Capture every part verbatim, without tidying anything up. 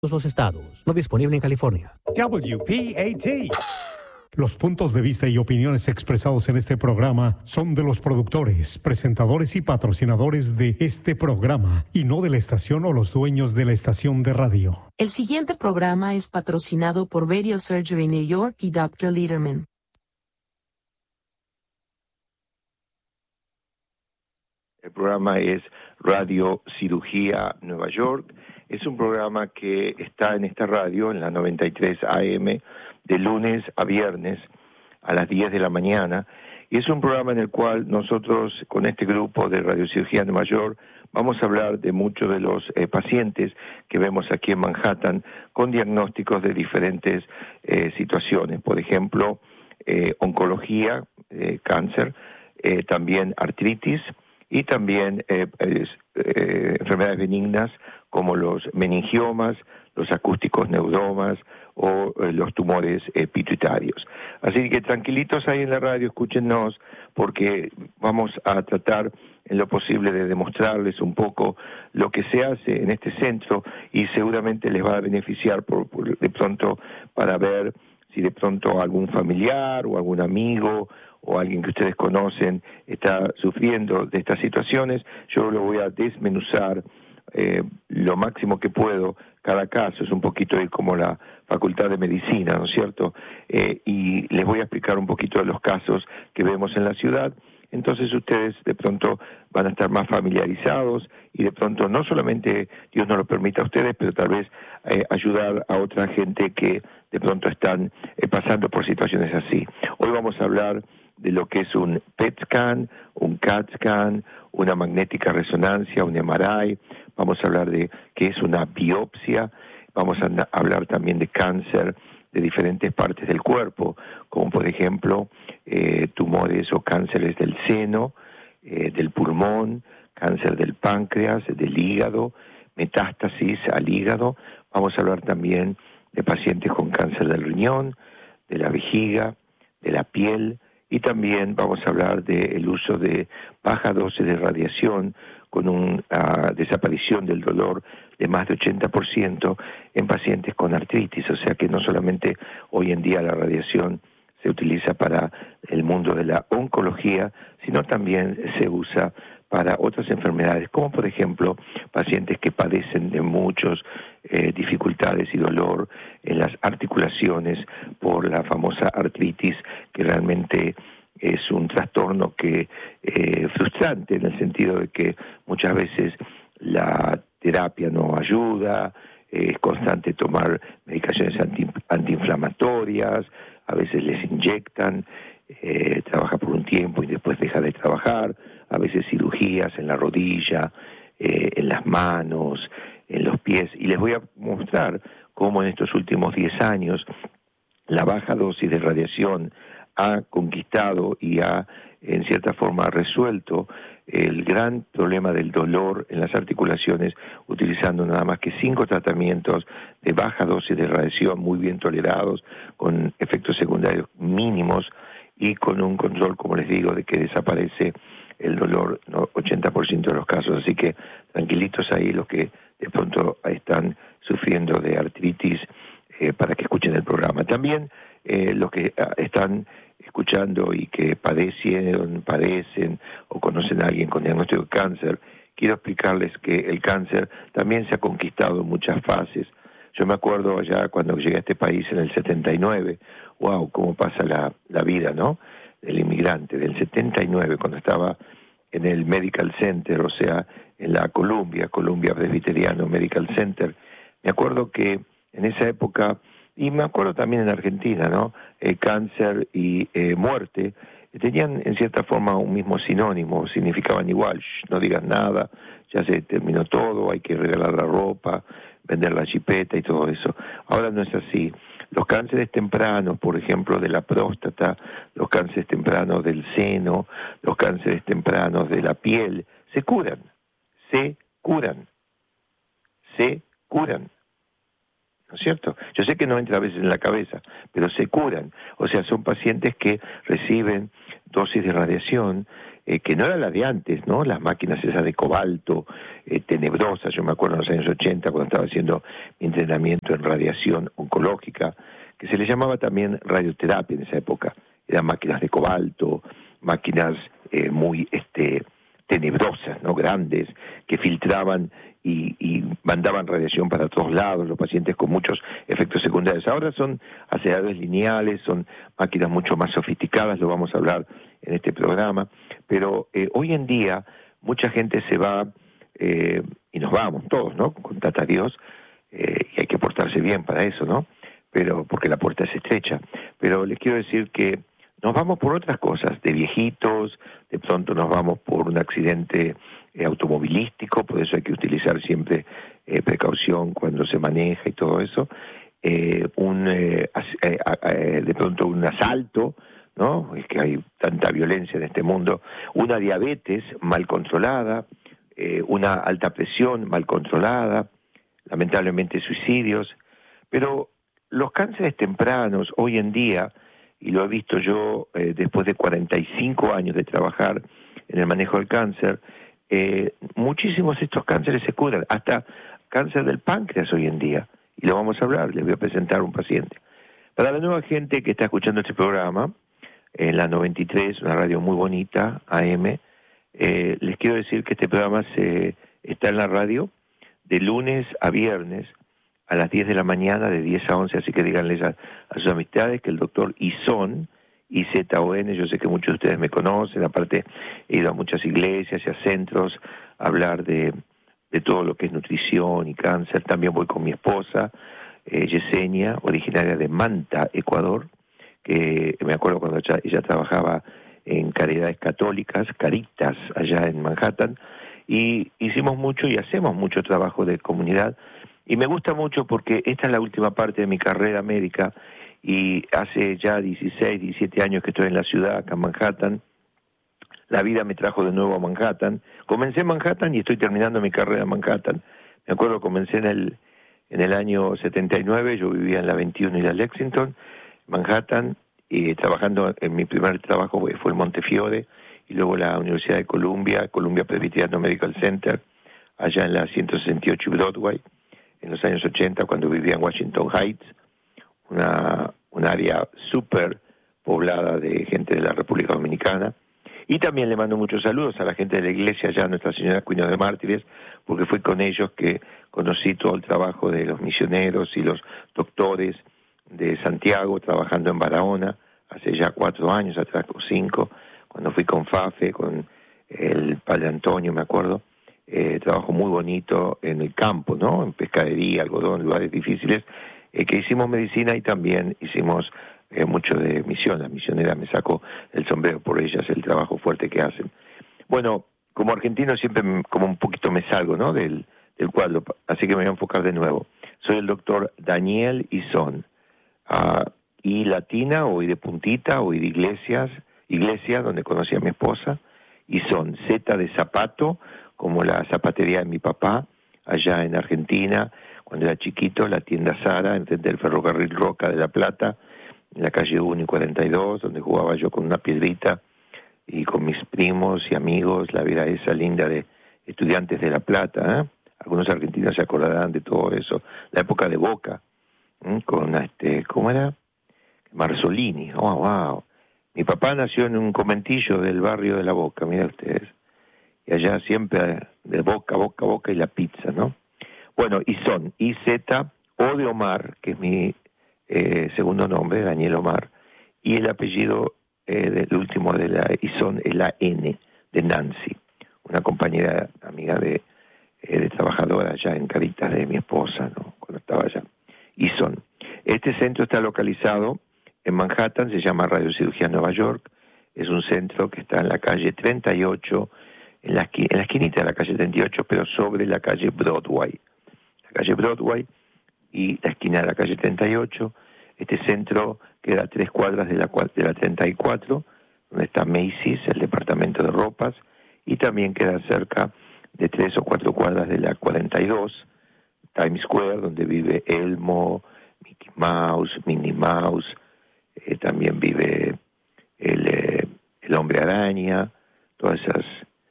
los estados. No disponible en California. W P A T. Los puntos de vista y opiniones expresados en este programa son de los productores, presentadores y patrocinadores de este programa y no de la estación o los dueños de la estación de radio. El siguiente programa es patrocinado por Radio Surgery New York y doctor Lederman. El programa es Radio Cirugía Nueva York. Es un programa que está en esta radio, en la noventa y tres A M, de lunes a viernes a las diez de la mañana. Y es un programa en el cual nosotros, con este grupo de Radiocirugía Nueva York, vamos a hablar de muchos de los eh, pacientes que vemos aquí en Manhattan con diagnósticos de diferentes eh, situaciones. Por ejemplo, eh, oncología, eh, cáncer, eh, también artritis y también eh, eh, eh, enfermedades benignas como los meningiomas, los acústicos neuromas o eh, los tumores eh, pituitarios. Así que tranquilitos ahí en la radio, escúchenos, porque vamos a tratar en lo posible de demostrarles un poco lo que se hace en este centro y seguramente les va a beneficiar por, por de pronto para ver si de pronto algún familiar o algún amigo o alguien que ustedes conocen está sufriendo de estas situaciones. Yo lo voy a desmenuzar eh, lo máximo que puedo. Cada caso es un poquito como la Facultad de Medicina, ¿no es cierto? Eh, y les voy a explicar un poquito de los casos que vemos en la ciudad. Entonces ustedes de pronto van a estar más familiarizados y de pronto no solamente Dios nos lo permita a ustedes, pero tal vez eh, ayudar a otra gente que de pronto están eh, pasando por situaciones así. Hoy vamos a hablar de lo que es un P E T scan, un C A T scan, una magnética resonancia, un M R I. Vamos a hablar de qué es una biopsia. Vamos a hablar también de cáncer de diferentes partes del cuerpo, como por ejemplo eh, tumores o cánceres del seno, eh, del pulmón, cáncer del páncreas, del hígado, metástasis al hígado. Vamos a hablar también de pacientes con cáncer del riñón, de la vejiga, de la piel, y también vamos a hablar del uso de baja dosis de radiación con una uh, desaparición del dolor de más de ochenta por ciento en pacientes con artritis. O sea que no solamente hoy en día la radiación se utiliza para el mundo de la oncología, sino también se usa para otras enfermedades, como por ejemplo pacientes que padecen de muchas eh, dificultades y dolor en las articulaciones por la famosa artritis, que realmente es un trastorno que eh, frustrante en el sentido de que muchas veces la terapia no ayuda, eh, es constante tomar medicaciones anti, antiinflamatorias, a veces les inyectan, eh, trabaja por un tiempo y después deja de trabajar, a veces cirugías en la rodilla, eh, en las manos, en los pies, y les voy a mostrar cómo en estos últimos diez años la baja dosis de radiación ha conquistado y ha, en cierta forma, resuelto el gran problema del dolor en las articulaciones, utilizando nada más que cinco tratamientos de baja dosis de radiación muy bien tolerados, con efectos secundarios mínimos y con un control, como les digo, de que desaparece el dolor, ¿no? ochenta por ciento de los casos. Así que tranquilitos ahí los que de pronto están sufriendo de artritis, eh, para que escuchen el programa. También eh, los que uh, están escuchando y que padecieron, padecen o conocen a alguien con diagnóstico de cáncer, quiero explicarles que el cáncer también se ha conquistado en muchas fases. Yo me acuerdo allá cuando llegué a este país en el setenta y nueve, wow, cómo pasa la, la vida, ¿no?, del inmigrante, del setenta y nueve, cuando estaba en el Medical Center, o sea, en la Columbia, Columbia Presbyteriano Medical Center. Me acuerdo que en esa época, y me acuerdo también en Argentina, ¿no?, eh, cáncer y eh, muerte tenían en cierta forma un mismo sinónimo, significaban igual. Shh, no digas nada, ya se terminó todo, hay que regalar la ropa, vender la chipeta y todo eso. Ahora no es así. Los cánceres tempranos, por ejemplo, de la próstata, los cánceres tempranos del seno, los cánceres tempranos de la piel, se curan, se curan, se curan. ¿No es cierto? Yo sé que no entra a veces en la cabeza, pero se curan. O sea, son pacientes que reciben dosis de radiación eh, que no era la de antes, ¿no? Las máquinas esas de cobalto, eh, tenebrosas. Yo me acuerdo en los años ochenta, cuando estaba haciendo mi entrenamiento en radiación oncológica, que se le llamaba también radioterapia en esa época. Eran máquinas de cobalto, máquinas eh, muy este, tenebrosas, ¿no? Grandes, que filtraban y, y mandaban radiación para todos lados, los pacientes con muchos efectos secundarios. Ahora son aceleradores lineales, son máquinas mucho más sofisticadas, lo vamos a hablar en este programa, pero eh, hoy en día mucha gente se va, eh, y nos vamos todos, ¿no? Con tata Dios, eh, y hay que portarse bien para eso, ¿no? Pero porque la puerta es estrecha. Pero les quiero decir que nos vamos por otras cosas, de viejitos, de pronto nos vamos por un accidente eh, automovilístico, por eso hay que utilizar siempre eh, precaución cuando se maneja y todo eso, eh, un eh, eh, eh, de pronto un asalto, ¿no? Es que hay tanta violencia en este mundo, una diabetes mal controlada, eh, una alta presión mal controlada, lamentablemente suicidios, pero los cánceres tempranos hoy en día, y lo he visto yo eh, después de cuarenta y cinco años de trabajar en el manejo del cáncer, eh, muchísimos de estos cánceres se curan, hasta cáncer del páncreas hoy en día, y lo vamos a hablar, les voy a presentar a un paciente. Para la nueva gente que está escuchando este programa, en la noventa y tres, una radio muy bonita, A M, eh, les quiero decir que este programa se está en la radio de lunes a viernes, a las diez de la mañana, de diez a once, así que díganles a, a sus amistades que el doctor Izón, I Z O N, yo sé que muchos de ustedes me conocen, aparte he ido a muchas iglesias y a centros a hablar de, de todo lo que es nutrición y cáncer. También voy con mi esposa, eh, Yesenia, originaria de Manta, Ecuador, que me acuerdo cuando ella, ella trabajaba en Caridades Católicas, Caritas, allá en Manhattan, y hicimos mucho y hacemos mucho trabajo de comunidad. Y me gusta mucho porque esta es la última parte de mi carrera médica y hace ya dieciséis, diecisiete años que estoy en la ciudad, acá en Manhattan. La vida me trajo de nuevo a Manhattan. Comencé en Manhattan y estoy terminando mi carrera en Manhattan. Me acuerdo, comencé en el, en el año setenta y nueve, yo vivía en la veintiuno y la Lexington, Manhattan, y trabajando en mi primer trabajo fue el Montefiore, y luego la Universidad de Columbia, Columbia Presbyterian Medical Center, allá en la ciento sesenta y ocho y Broadway, en los años ochenta, cuando vivía en Washington Heights, una, un área súper poblada de gente de la República Dominicana. Y también le mando muchos saludos a la gente de la iglesia allá, Nuestra Señora Cuña de Mártires, porque fue con ellos que conocí todo el trabajo de los misioneros y los doctores de Santiago, trabajando en Barahona, hace ya cuatro años atrás, o cinco, cuando fui con Fafe, con el padre Antonio, me acuerdo. Eh, trabajo muy bonito en el campo, ¿no? En pescadería, algodón, lugares difíciles, eh, que hicimos medicina y también hicimos eh, mucho de misión. La misionera me sacó el sombrero por ellas, el trabajo fuerte que hacen. Bueno, como argentino siempre me, como un poquito me salgo, ¿no? Del, del cuadro, así que me voy a enfocar de nuevo. Soy el doctor Daniel Izón, uh, y latina, o y de puntita, o y de iglesias, iglesia, donde conocí a mi esposa, Izón, Z de zapato, como la zapatería de mi papá, allá en Argentina, cuando era chiquito, la tienda Sara, enfrente del ferrocarril Roca de La Plata, en la calle uno y cuarenta y dos, donde jugaba yo con una piedrita, y con mis primos y amigos, la vida esa linda de estudiantes de La Plata, ¿eh? Algunos argentinos se acordarán de todo eso, la época de Boca, ¿eh? Con este, ¿cómo era? Marzolini, oh, wow. Mi papá nació en un conventillo del barrio de La Boca, mira ustedes. Y allá siempre de boca, boca, boca y la pizza, ¿no? Bueno, Izón, I Z, O de Omar, que es mi eh, segundo nombre, Daniel Omar, y el apellido eh, del último de la Izón es la N, de Nancy, una compañera, amiga de, eh, de trabajadora allá en Caritas de mi esposa, ¿no? Cuando estaba allá. Izón. Este centro está localizado en Manhattan, se llama Radiocirugía Nueva York, es un centro que está en la calle treinta y ocho, en la, en la esquinita de la calle treinta y ocho, pero sobre la calle Broadway. La calle Broadway y la esquina de la calle treinta y ocho. Este centro queda a tres cuadras de la, de la treinta y cuatro, donde está Macy's, el departamento de ropas, y también queda cerca de tres o cuatro cuadras de la cuarenta y dos, Times Square, donde vive Elmo, Mickey Mouse, Minnie Mouse, eh, también vive el, eh, el Hombre Araña, todas esas,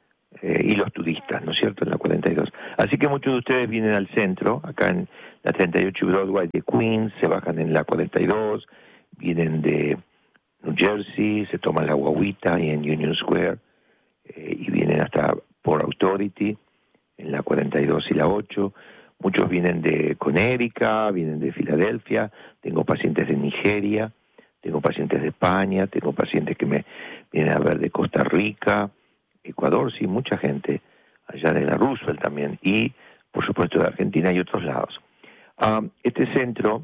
eh, y los turistas, ¿no es cierto?, en la cuarenta y dos. Así que muchos de ustedes vienen al centro, acá en la treinta y ocho Broadway de Queens, se bajan en la cuarenta y dos, vienen de New Jersey, se toman la guaguita y en Union Square, eh, y vienen hasta Port Authority, en la cuarenta y dos y la ocho. Muchos vienen de Connecticut, vienen de Filadelfia, tengo pacientes de Nigeria, tengo pacientes de España, tengo pacientes que me vienen a ver de Costa Rica, Ecuador, sí, mucha gente, allá de la Roosevelt también, y por supuesto de Argentina y otros lados. Um, este centro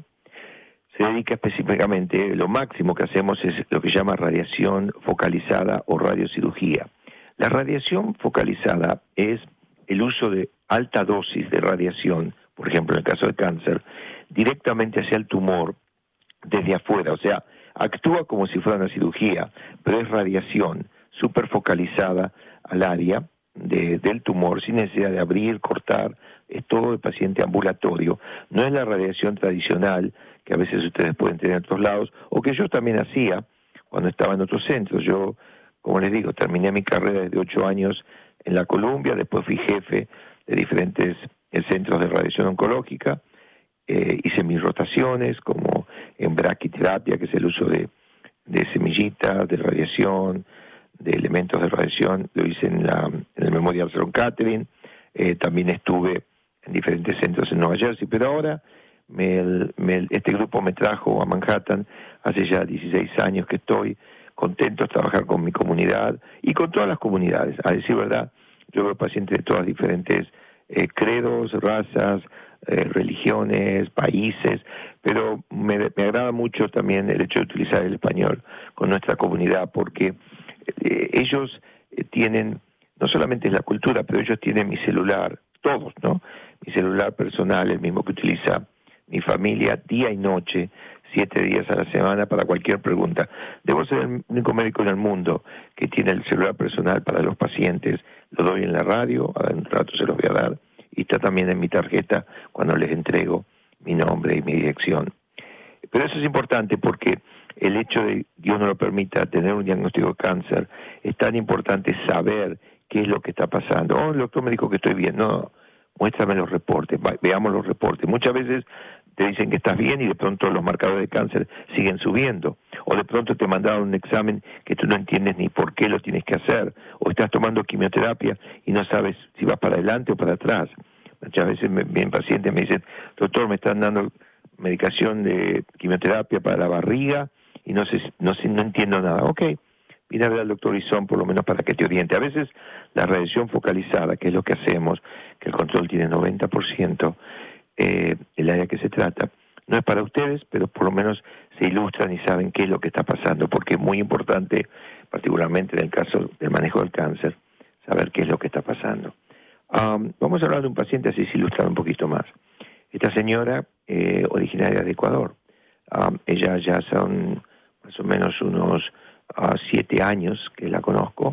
se dedica específicamente, lo máximo que hacemos es lo que se llama radiación focalizada o radiocirugía. La radiación focalizada es el uso de alta dosis de radiación, por ejemplo en el caso del cáncer, directamente hacia el tumor desde afuera, o sea, actúa como si fuera una cirugía, pero es radiación súper focalizada al área de, del tumor, sin necesidad de abrir, cortar, es todo de paciente ambulatorio, no es la radiación tradicional que a veces ustedes pueden tener en otros lados, o que yo también hacía cuando estaba en otros centros. Yo, como les digo, terminé mi carrera desde ocho años en la Columbia, después fui jefe de diferentes centros de radiación oncológica, eh, hice mis rotaciones como en braquiterapia, que es el uso de, de semillitas, de radiación, de elementos de radiación, lo hice en, la, en el Memorial Sloan Kettering, eh, también estuve en diferentes centros en Nueva Jersey, pero ahora me, me, este grupo me trajo a Manhattan, hace ya dieciséis años que estoy contento de trabajar con mi comunidad y con todas las comunidades. A decir verdad, yo veo pacientes de todas diferentes eh, credos, razas, eh, religiones, países, pero me, me agrada mucho también el hecho de utilizar el español con nuestra comunidad, porque eh, ellos eh, tienen, no solamente la cultura, pero ellos tienen mi celular, todos, ¿no? Mi celular personal, el mismo que utiliza mi familia día y noche, siete días a la semana para cualquier pregunta. Debo ser el único médico en el mundo que tiene el celular personal para los pacientes. Lo doy en la radio, a un rato se los voy a dar, y está también en mi tarjeta cuando les entrego mi nombre y mi dirección. Pero eso es importante porque el hecho de, Dios no lo permita, tener un diagnóstico de cáncer, es tan importante saber qué es lo que está pasando. Oh, el doctor me dijo que estoy bien. No, muéstrame los reportes, veamos los reportes. Muchas veces te dicen que estás bien y de pronto los marcadores de cáncer siguen subiendo. O de pronto te mandaron un examen que tú no entiendes ni por qué lo tienes que hacer. O estás tomando quimioterapia y no sabes si vas para adelante o para atrás. Muchas veces me, vienen pacientes y me dicen, doctor, me están dando medicación de quimioterapia para la barriga y no sé, no sé, no entiendo nada. Ok, vine a ver al doctor Izón por lo menos para que te oriente. A veces la radiación focalizada, que es lo que hacemos, que el control tiene noventa por ciento, Eh, el área que se trata, no es para ustedes, pero por lo menos se ilustran y saben qué es lo que está pasando, porque es muy importante, particularmente en el caso del manejo del cáncer, saber qué es lo que está pasando. Um, vamos a hablar de un paciente, así se ilustra un poquito más. Esta señora, eh, originaria de Ecuador, um, ella ya son más o menos unos uh, siete años que la conozco,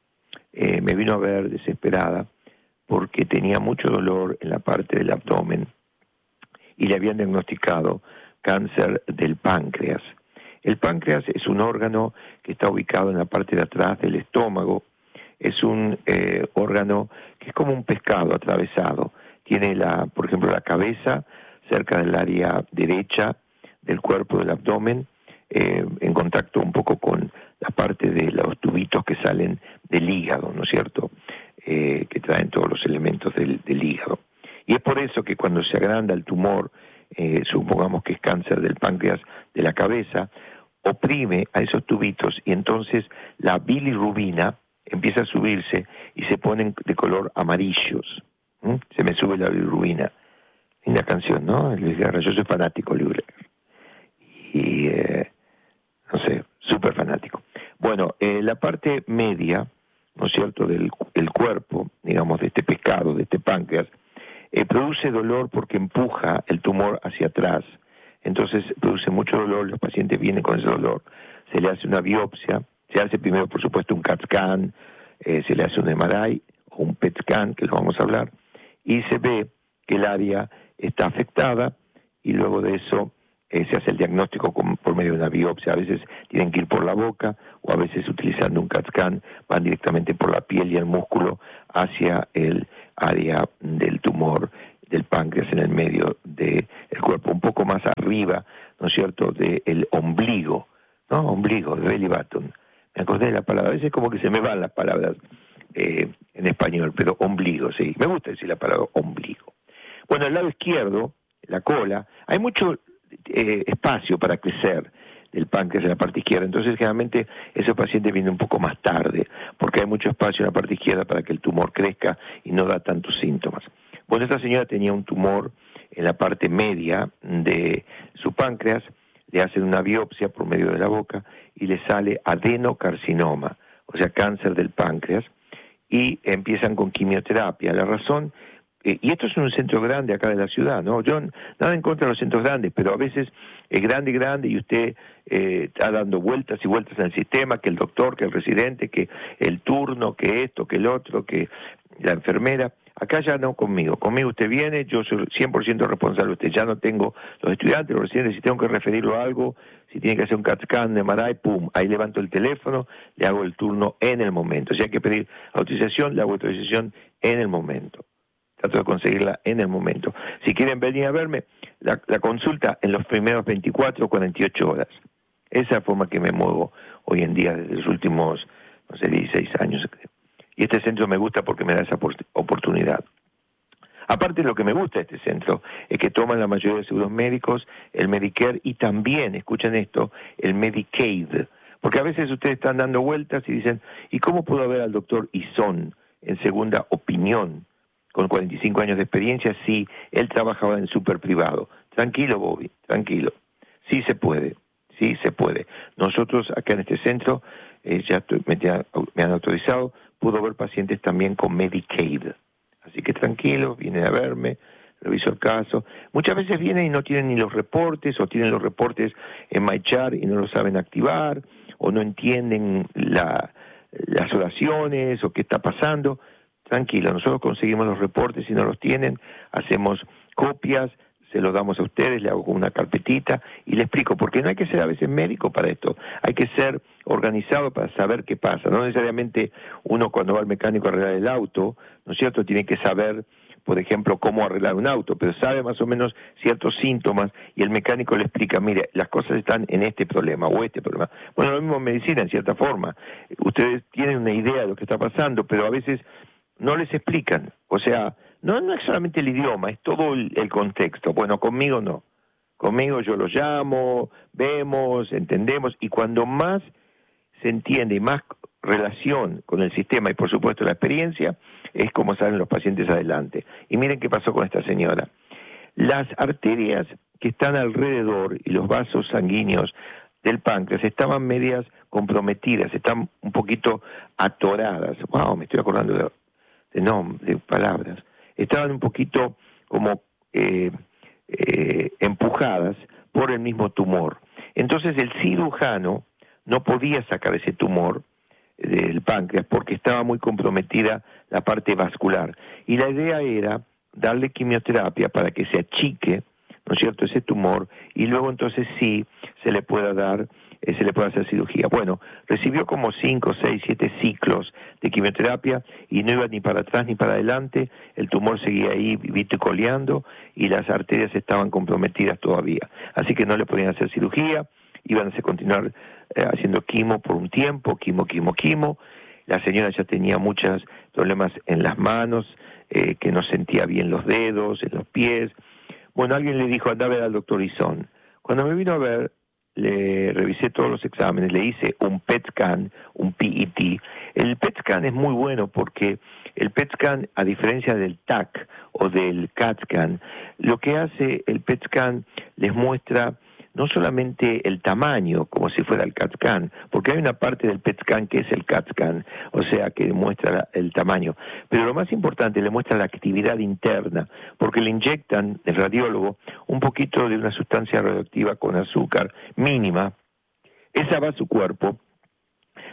eh, me vino a ver desesperada porque tenía mucho dolor en la parte del abdomen, y le habían diagnosticado cáncer del páncreas. El páncreas es un órgano que está ubicado en la parte de atrás del estómago. Es un eh, órgano que es como un pescado atravesado. Tiene, la, por ejemplo, la cabeza cerca del área derecha del cuerpo del abdomen, eh, en contacto un poco con la parte de los tubitos que salen del hígado, ¿no es cierto?, eh, que traen todos los elementos del, del hígado. Y es por eso que cuando se agranda el tumor, eh, supongamos que es cáncer del páncreas de la cabeza, oprime a esos tubitos y entonces la bilirrubina empieza a subirse y se ponen de color amarillos. ¿Mm? Se me sube la bilirrubina. Linda canción, ¿no? Luis Guerra, yo soy fanático de Luis Guerra. Y, eh, no sé, súper fanático. Bueno, eh, la parte media, ¿no es cierto?, del, del cuerpo, digamos, de este pescado, de este páncreas, Eh, produce dolor porque empuja el tumor hacia atrás. Entonces produce mucho dolor, los pacientes vienen con ese dolor. Se le hace una biopsia, se hace primero, por supuesto, un CAT scan, eh, se le hace un M R I o un P E T scan, que lo vamos a hablar, y se ve que el área está afectada y luego de eso eh, se hace el diagnóstico con, por medio de una biopsia. A veces tienen que ir por la boca o a veces utilizando un CAT scan van directamente por la piel y el músculo hacia el área del tumor del páncreas en el medio del cuerpo, un poco más arriba, ¿no es cierto?, del ombligo, ¿no? Ombligo, belly button. Me acordé de la palabra, a veces como que se me van las palabras eh, en español, pero ombligo, sí. Me gusta decir la palabra ombligo. Bueno, el lado izquierdo, la cola, hay mucho eh, espacio para crecer del páncreas en la parte izquierda, entonces generalmente esos pacientes vienen un poco más tarde, porque hay mucho espacio en la parte izquierda para que el tumor crezca y no da tantos síntomas. Bueno, esta señora tenía un tumor en la parte media de su páncreas, le hacen una biopsia por medio de la boca y le sale adenocarcinoma, o sea, cáncer del páncreas, y empiezan con quimioterapia. La razón, eh, y esto es un centro grande acá de la ciudad, ¿no? Yo nada en contra de los centros grandes, pero a veces es grande y grande y usted eh, está dando vueltas y vueltas en el sistema, que el doctor, que el residente, que el turno, que esto, que el otro, que la enfermera. Acá ya no conmigo, conmigo usted viene, yo soy cien por ciento responsable de usted, ya no tengo los estudiantes, los residentes, si tengo que referirlo a algo, si tiene que hacer un CAT scan de M R I, pum, ahí levanto el teléfono, le hago el turno en el momento, si hay que pedir autorización, le hago autorización en el momento, trato de conseguirla en el momento. Si quieren venir a verme, la, la consulta en los primeros veinticuatro o cuarenta y ocho horas, esa es la forma que me muevo hoy en día desde los últimos, no sé, dieciséis años, creo. Y este centro me gusta porque me da esa oportunidad. Aparte, lo que me gusta de este centro es que toman la mayoría de seguros médicos, el Medicare y también, escuchen esto, el Medicaid. Porque a veces ustedes están dando vueltas y dicen, ¿y cómo puedo ver al doctor Izón en segunda opinión, con cuarenta y cinco años de experiencia, si él trabajaba en súper privado? Tranquilo, Bobby, tranquilo. Sí se puede, sí se puede. Nosotros acá en este centro, eh, ya estoy, me, me han autorizado, pudo ver pacientes también con Medicaid. Así que tranquilos, vienen a verme, reviso el caso. Muchas veces vienen y no tienen ni los reportes, o tienen los reportes en MyChart y no los saben activar, o no entienden la, las oraciones, o qué está pasando. Tranquilo, nosotros conseguimos los reportes, si no los tienen, hacemos copias, se los damos a ustedes, le hago con una carpetita y le explico, porque no hay que ser a veces médico para esto, hay que ser organizado para saber qué pasa. No necesariamente uno cuando va al mecánico a arreglar el auto, ¿no es cierto?, tiene que saber, por ejemplo, cómo arreglar un auto, pero sabe más o menos ciertos síntomas y el mecánico le explica, mire, las cosas están en este problema o este problema. Bueno, lo mismo en medicina, en cierta forma. Ustedes tienen una idea de lo que está pasando, pero a veces no les explican. O sea, no, no es solamente el idioma, es todo el, el contexto. Bueno, conmigo no. Conmigo yo lo llamo, vemos, entendemos, y cuando más se entiende y más relación con el sistema y por supuesto la experiencia, es como salen los pacientes adelante. Y miren qué pasó con esta señora. Las arterias que están alrededor y los vasos sanguíneos del páncreas estaban medias comprometidas, están un poquito atoradas. Wow, me estoy acordando de, de nombres, de palabras. Estaban un poquito como eh, eh, empujadas por el mismo tumor. Entonces el cirujano no podía sacar ese tumor del páncreas porque estaba muy comprometida la parte vascular. Y la idea era darle quimioterapia para que se achique, ¿no es cierto?, ese tumor, y luego entonces sí se le pueda dar, eh, se le pueda hacer cirugía. Bueno, recibió como cinco, seis, siete ciclos de quimioterapia y no iba ni para atrás ni para adelante, el tumor seguía ahí viticoleando y las arterias estaban comprometidas todavía. Así que no le podían hacer cirugía, iban a continuar eh, haciendo quimo por un tiempo, quimo, quimo, quimo. La señora ya tenía muchos problemas en las manos, eh, que no sentía bien los dedos, en los pies. Bueno, alguien le dijo, anda a ver al doctor Izón. Cuando me vino a ver, le revisé todos los exámenes, le hice un P E T scan, un P E T. El P E T scan es muy bueno porque el P E T scan, a diferencia del T A C o del CAT scan, lo que hace el P E T scan les muestra no solamente el tamaño, como si fuera el CAT scan, porque hay una parte del P E T scan que es el CAT scan, o sea, que muestra el tamaño. Pero lo más importante, le muestra la actividad interna, porque le inyectan, el radiólogo, un poquito de una sustancia radioactiva con azúcar mínima. Esa va a su cuerpo,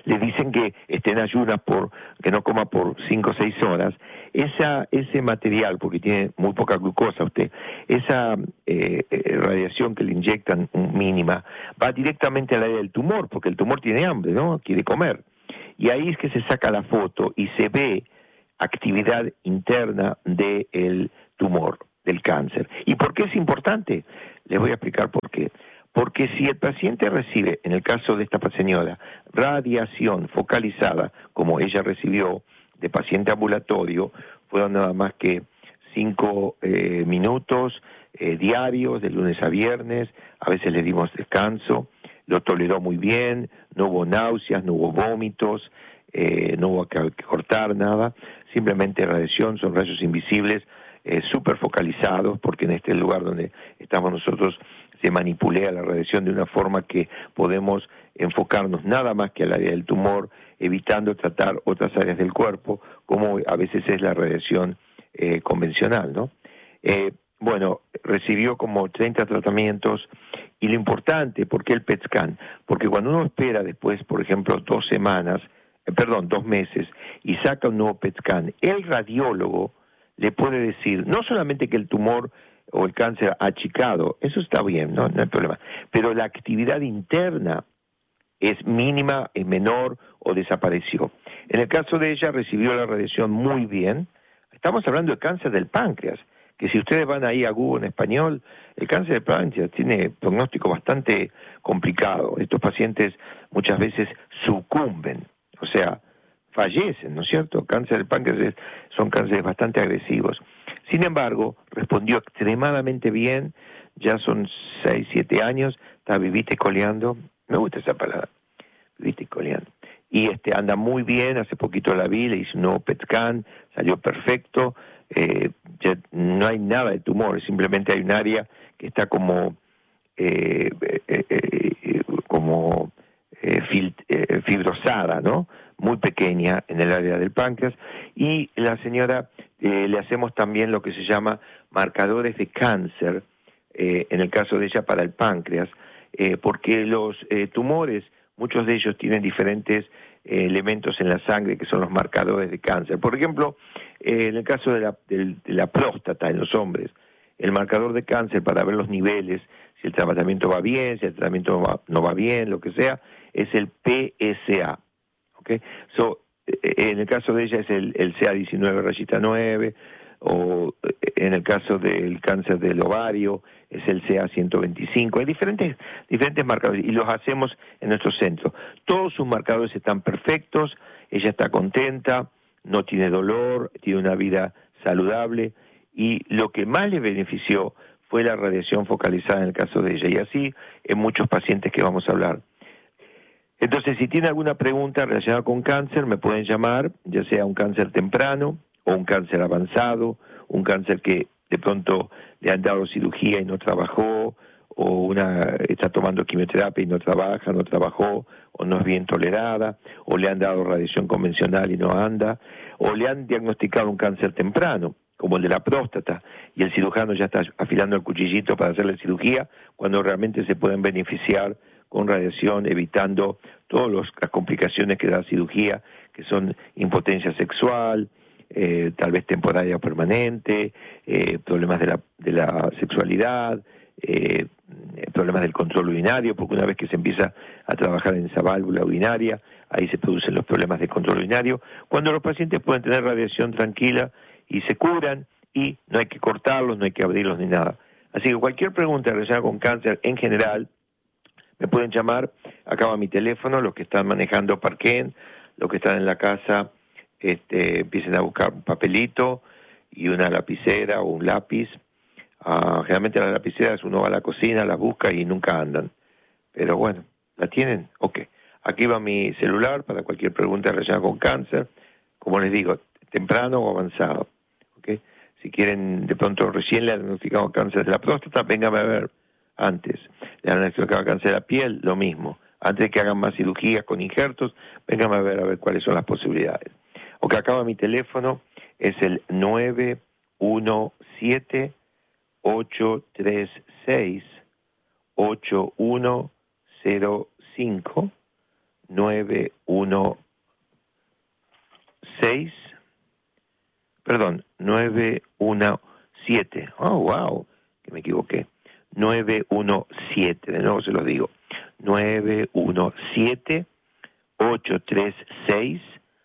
le dicen que esté en ayunas, por, que no coma por cinco o seis horas, esa, ese material, porque tiene muy poca glucosa usted, esa eh, radiación que le inyectan mínima, va directamente al área del tumor, porque el tumor tiene hambre, ¿no? Quiere comer. Y ahí es que se saca la foto y se ve actividad interna del tumor, del cáncer. ¿Y por qué es importante? Les voy a explicar por qué. Porque si el paciente recibe, en el caso de esta señora, radiación focalizada, como ella recibió de paciente ambulatorio, fueron nada más que cinco eh, minutos eh, diarios, de lunes a viernes, a veces le dimos descanso, lo toleró muy bien, no hubo náuseas, no hubo vómitos, eh, no hubo que, que cortar nada, simplemente radiación, son rayos invisibles, eh, súper focalizados, porque en este lugar donde estamos nosotros se manipulea la radiación de una forma que podemos enfocarnos nada más que al área del tumor, evitando tratar otras áreas del cuerpo, como a veces es la radiación eh, convencional, ¿no? Eh, bueno, recibió como treinta tratamientos, y lo importante, ¿por qué el P E T scan? Porque cuando uno espera después, por ejemplo, dos semanas, eh, perdón, dos meses, y saca un nuevo P E T scan, el radiólogo le puede decir, no solamente que el tumor o el cáncer achicado, eso está bien, no, no hay problema, pero la actividad interna es mínima, es menor o desapareció. En el caso de ella recibió la radiación muy bien. Estamos hablando de cáncer del páncreas, que si ustedes van ahí a Google en español, el cáncer del páncreas tiene pronóstico bastante complicado. Estos pacientes muchas veces sucumben, o sea, fallecen, ¿no es cierto? Cáncer del páncreas es, son cánceres bastante agresivos. Sin embargo, respondió extremadamente bien, ya son seis, siete años, está vivite coleando, me gusta esa palabra, vivite coleando, y este anda muy bien, hace poquito la vi, le hice un nuevo P E T scan, salió perfecto, eh, ya no hay nada de tumor, simplemente hay un área que está como, eh, eh, eh, como eh, fil, eh, fibrosada, ¿no? Muy pequeña en el área del páncreas, y la señora eh, le hacemos también lo que se llama marcadores de cáncer, eh, en el caso de ella para el páncreas, eh, porque los eh, tumores, muchos de ellos tienen diferentes eh, elementos en la sangre que son los marcadores de cáncer. Por ejemplo, eh, en el caso de la, de, de la próstata en los hombres, el marcador de cáncer para ver los niveles, si el tratamiento va bien, si el tratamiento no va, no va bien, lo que sea, es el P S A. Okay. So, en el caso de ella es el, el C A diecinueve rayita nueve, o en el caso del cáncer del ovario es el C A ciento veinticinco. Hay diferentes, diferentes marcadores y los hacemos en nuestro centro. Todos sus marcadores están perfectos, ella está contenta, no tiene dolor, tiene una vida saludable, y lo que más le benefició fue la radiación focalizada en el caso de ella, y así en muchos pacientes que vamos a hablar. Entonces, si tiene alguna pregunta relacionada con cáncer, me pueden llamar, ya sea un cáncer temprano o un cáncer avanzado, un cáncer que de pronto le han dado cirugía y no trabajó, o una está tomando quimioterapia y no trabaja, no trabajó, o no es bien tolerada, o le han dado radiación convencional y no anda, o le han diagnosticado un cáncer temprano, como el de la próstata, y el cirujano ya está afilando el cuchillito para hacerle cirugía, cuando realmente se pueden beneficiar con radiación, evitando todas las complicaciones que da la cirugía, que son impotencia sexual, eh, tal vez temporaria o permanente, eh, problemas de la, de la sexualidad, eh, problemas del control urinario, porque una vez que se empieza a trabajar en esa válvula urinaria, ahí se producen los problemas de control urinario, cuando los pacientes pueden tener radiación tranquila y se curan, y no hay que cortarlos, no hay que abrirlos ni nada. Así que cualquier pregunta relacionada con cáncer en general, me pueden llamar, acá va mi teléfono, los que están manejando parqueen, los que están en la casa este, empiecen a buscar un papelito y una lapicera o un lápiz. Uh, generalmente las lapiceras uno va a la cocina, las busca y nunca andan. Pero bueno, ¿la tienen? Ok. Aquí va mi celular para cualquier pregunta relacionada con cáncer. Como les digo, temprano o avanzado. ¿Okay? Si quieren, de pronto recién le han diagnosticado cáncer de la próstata, véngame a ver antes. Le han diagnosticado cáncer de la piel, lo mismo. Antes de que hagan más cirugías con injertos, véngame a ver a ver cuáles son las posibilidades. O que acaba mi teléfono, es el nueve uno siete, ocho tres seis, ocho uno cero cinco, nueve uno seis, perdón, nueve uno siete, oh, wow, que me equivoqué, nueve uno siete, de nuevo se los digo, nueve uno siete, ocho tres seis,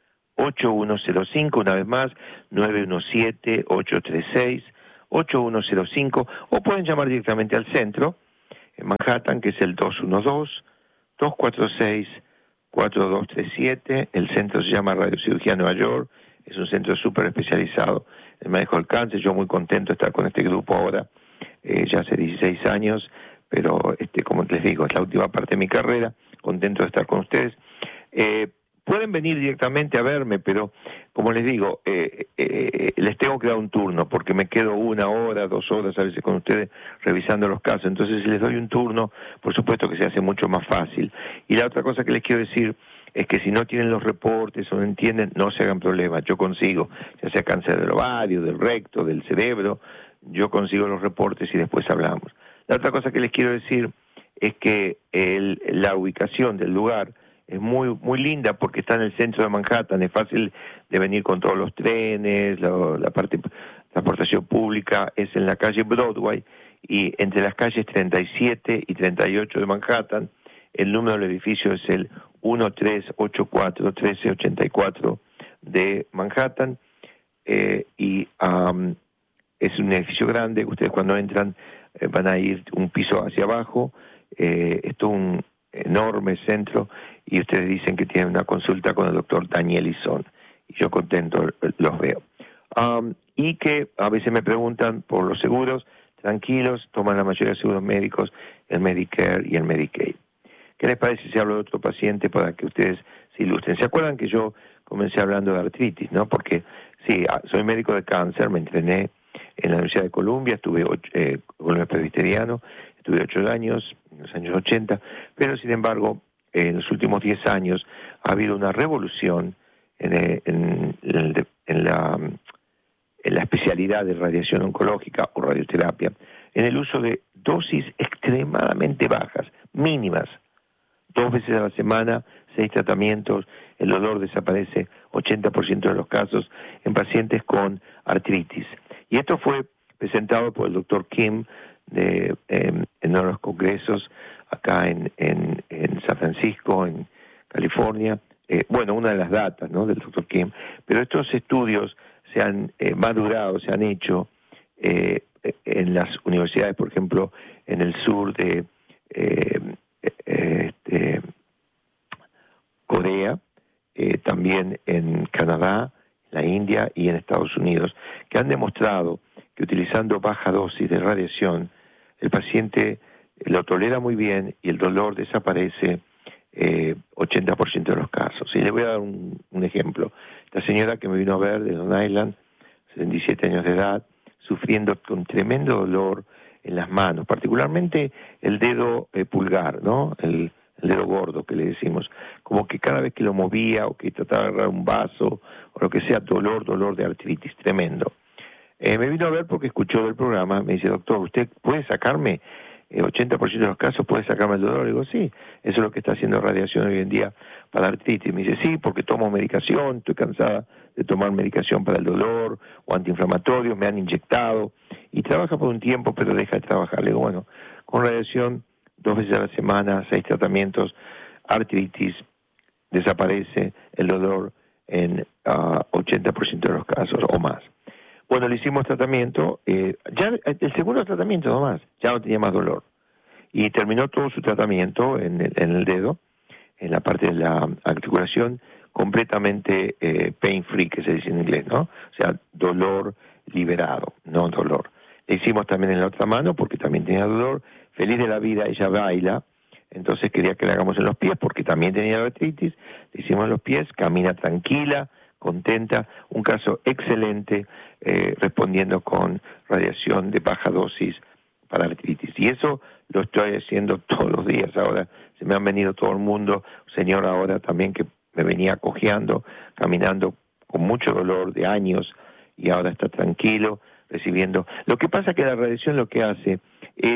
ocho uno cero cinco, una vez más, nueve uno siete, ocho tres seis, ocho uno cero cinco, o pueden llamar directamente al centro, en Manhattan, que es el dos uno dos, dos cuatro seis, cuatro dos tres siete, el centro se llama Radiocirugía Nueva York, es un centro súper especializado en manejo del cáncer. Yo muy contento de estar con este grupo ahora, eh, ya hace dieciséis años, pero este, como les digo, es la última parte de mi carrera, contento de estar con ustedes. Eh, pueden venir directamente a verme, pero como les digo, eh, eh, les tengo que dar un turno, porque me quedo una hora, dos horas a veces con ustedes revisando los casos. Entonces, si les doy un turno, por supuesto que se hace mucho más fácil. Y la otra cosa que les quiero decir es que si no tienen los reportes o no entienden, no se hagan problemas. Yo consigo, ya sea cáncer del ovario, del recto, del cerebro, yo consigo los reportes y después hablamos. La otra cosa que les quiero decir es que el, la ubicación del lugar es muy muy linda porque está en el centro de Manhattan, es fácil de venir con todos los trenes, la, la parte de transportación pública es en la calle Broadway, y entre las calles treinta y siete y treinta y ocho de Manhattan, el número del edificio es el uno tres ocho cuatro, uno tres ocho cuatro de Manhattan, eh, y um, es un edificio grande. Ustedes cuando entran eh, van a ir un piso hacia abajo, eh, es todo un enorme centro, y ustedes dicen que tienen una consulta con el doctor Daniel Ison, y yo contento los veo. Um, y que a veces me preguntan por los seguros, tranquilos, toman la mayoría de seguros médicos, el Medicare y el Medicaid. ¿Qué les parece si hablo de otro paciente para que ustedes se ilustren? ¿Se acuerdan que yo comencé hablando de artritis, no? Porque sí, soy médico de cáncer, me entrené en la Universidad de Columbia, estuve ocho, eh, Columbia Presbiteriano, estuve ocho años, en los años ochenta, pero sin embargo, en los últimos diez años ha habido una revolución en, en, en, en, la, en la especialidad de radiación oncológica o radioterapia, en el uso de dosis extremadamente bajas, mínimas, dos veces a la semana, seis tratamientos, el dolor desaparece ochenta por ciento de los casos en pacientes con artritis. Y esto fue presentado por el doctor Kim de, en, en uno de los congresos acá en, en, en San Francisco, en California. Eh, bueno, una de las datas, ¿no?, del doctor Kim. Pero estos estudios se han eh, madurado, se han hecho eh, en las universidades, por ejemplo, en el sur de eh, eh, este, Corea, eh, también en Canadá, la India y en Estados Unidos, que han demostrado que utilizando baja dosis de radiación, el paciente lo tolera muy bien y el dolor desaparece eh, ochenta por ciento de los casos. Y le voy a dar un, un ejemplo. Esta señora que me vino a ver de Long Island, setenta y siete años de edad, sufriendo con tremendo dolor en las manos, particularmente el dedo eh, pulgar, ¿no? El, el dedo gordo que le decimos, como que cada vez que lo movía o que trataba de agarrar un vaso o lo que sea, dolor, dolor de artritis, tremendo. Eh, me vino a ver porque escuchó del programa, me dice, doctor, ¿usted puede sacarme eh, ochenta por ciento de los casos, puede sacarme el dolor? Le digo, sí, eso es lo que está haciendo radiación hoy en día para la artritis. Me dice, sí, porque tomo medicación, estoy cansada de tomar medicación para el dolor o antiinflamatorios, me han inyectado, y trabaja por un tiempo, pero deja de trabajar. Le digo, bueno, con radiación, dos veces a la semana, seis tratamientos, artritis, desaparece el dolor en uh, ochenta por ciento de los casos o más. Bueno, le hicimos tratamiento, eh, ya el segundo tratamiento nomás, ya no tenía más dolor. Y terminó todo su tratamiento en el, en el dedo, en la parte de la articulación, completamente eh, pain free, que se dice en inglés, ¿no? O sea, dolor liberado, no dolor. Le hicimos también en la otra mano, porque también tenía dolor. Feliz de la vida, ella baila, entonces quería que le hagamos en los pies, porque también tenía artritis. Le hicimos en los pies, camina tranquila, contenta, un caso excelente, eh, respondiendo con radiación de baja dosis para artritis. Y eso lo estoy haciendo todos los días ahora. Se me han venido todo el mundo, señor ahora también que me venía cojeando, caminando con mucho dolor de años, y ahora está tranquilo, recibiendo. Lo que pasa es que la radiación lo que hace es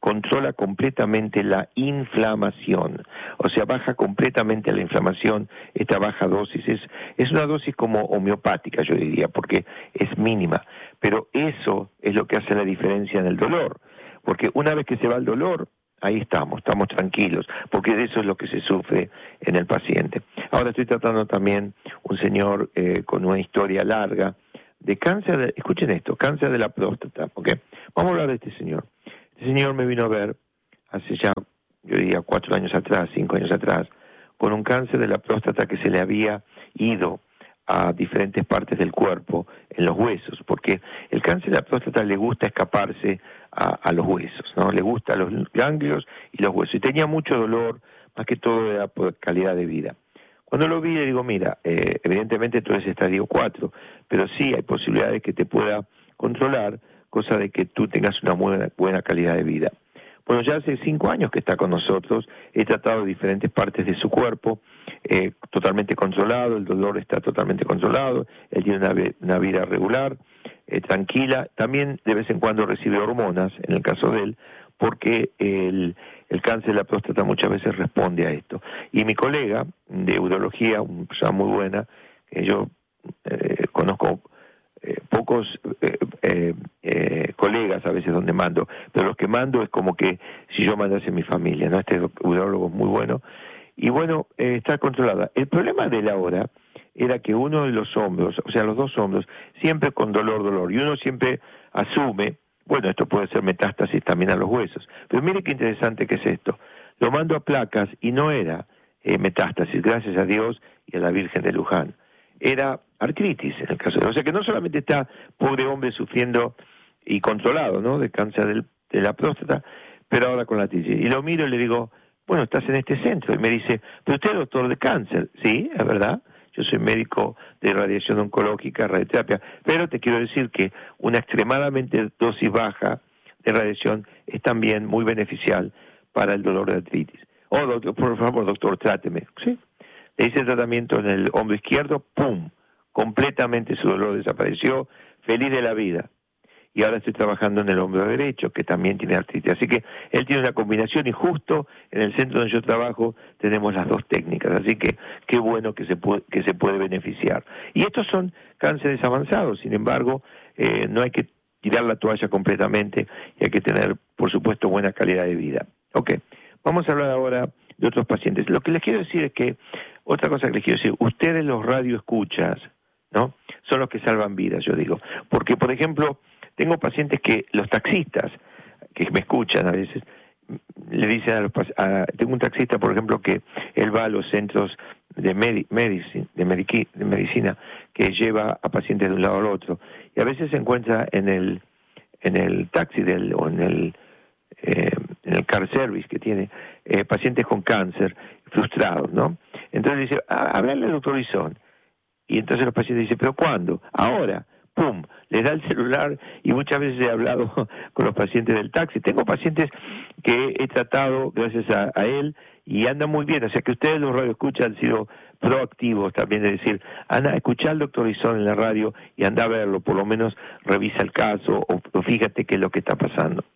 controla completamente la inflamación, o sea, baja completamente la inflamación. Esta baja dosis es, es una dosis como homeopática, yo diría, porque es mínima, pero eso es lo que hace la diferencia en el dolor, porque una vez que se va el dolor, ahí estamos, estamos tranquilos, porque de eso es lo que se sufre en el paciente. Ahora estoy tratando también un señor eh, con una historia larga de cáncer, de, escuchen esto, cáncer de la próstata, ¿ok? Vamos a hablar de este señor. Este señor me vino a ver hace ya, yo diría, cuatro años atrás, cinco años atrás, con un cáncer de la próstata que se le había ido a diferentes partes del cuerpo, en los huesos, porque el cáncer de la próstata le gusta escaparse a, a los huesos, ¿no? Le gusta los ganglios y los huesos. Y tenía mucho dolor, más que todo era por calidad de vida. Cuando lo vi le digo, mira, eh, evidentemente tú eres estadio cuatro, pero sí hay posibilidades que te pueda controlar, cosa de que tú tengas una buena, buena calidad de vida. Bueno, ya hace cinco años que está con nosotros, he tratado diferentes partes de su cuerpo, eh, totalmente controlado, el dolor está totalmente controlado, él tiene una, una vida regular, eh, tranquila, también de vez en cuando recibe hormonas, en el caso de él, porque el, el cáncer de la próstata muchas veces responde a esto. Y mi colega de urología, una persona muy buena, que yo eh, conozco eh, pocos eh, eh, eh, colegas a veces donde mando, pero los que mando es como que si yo mandase mi familia, ¿no? Este urólogo es muy bueno, y bueno, eh, está controlada. El problema de él ahora era que uno de los hombros, o sea, los dos hombros, siempre con dolor, dolor, y uno siempre asume, bueno, esto puede ser metástasis también a los huesos. Pero mire qué interesante que es esto. Lo mando a placas y no era eh, metástasis, gracias a Dios y a la Virgen de Luján. Era artritis en el caso de... O sea que no solamente está pobre hombre sufriendo y controlado, ¿no?, de cáncer del, de la próstata, pero ahora con la artritis. Y lo miro y le digo, bueno, estás en este centro. Y me dice, pero usted es doctor de cáncer. Sí, es verdad. Yo soy médico de radiación oncológica, radioterapia, pero te quiero decir que una extremadamente dosis baja de radiación es también muy beneficial para el dolor de artritis. Oh, doctor, por favor, doctor, tráteme. Sí. Le hice el tratamiento en el hombro izquierdo, ¡pum! Completamente su dolor desapareció, feliz de la vida. Y ahora estoy trabajando en el hombro derecho, que también tiene artritis. Así que él tiene una combinación y justo en el centro donde yo trabajo tenemos las dos técnicas. Así que qué bueno que se puede, que se puede beneficiar. Y estos son cánceres avanzados, sin embargo, eh, no hay que tirar la toalla completamente y hay que tener, por supuesto, buena calidad de vida. Ok, vamos a hablar ahora de otros pacientes. Lo que les quiero decir es que, otra cosa que les quiero decir, ustedes los radioescuchas, ¿no?, son los que salvan vidas, yo digo. Porque, por ejemplo, tengo pacientes que los taxistas, que me escuchan a veces, le dicen a los a, tengo un taxista, por ejemplo, que él va a los centros de, medi, medicine, de, medici, de medicina, que lleva a pacientes de un lado al otro, y a veces se encuentra en el en el taxi del o en el eh, en el car service que tiene eh, pacientes con cáncer frustrados, ¿no? Entonces dice, ah, háblale al doctor Izón. Y entonces los pacientes dicen, ¿pero cuándo? Ahora. ¡Pum! Le da el celular y muchas veces he hablado con los pacientes del taxi. Tengo pacientes que he tratado gracias a, a él y andan muy bien. O sea que ustedes los radioescuchas han sido proactivos también de decir, anda, escuchá al doctor Izón en la radio y anda a verlo, por lo menos revisa el caso o, o fíjate qué es lo que está pasando.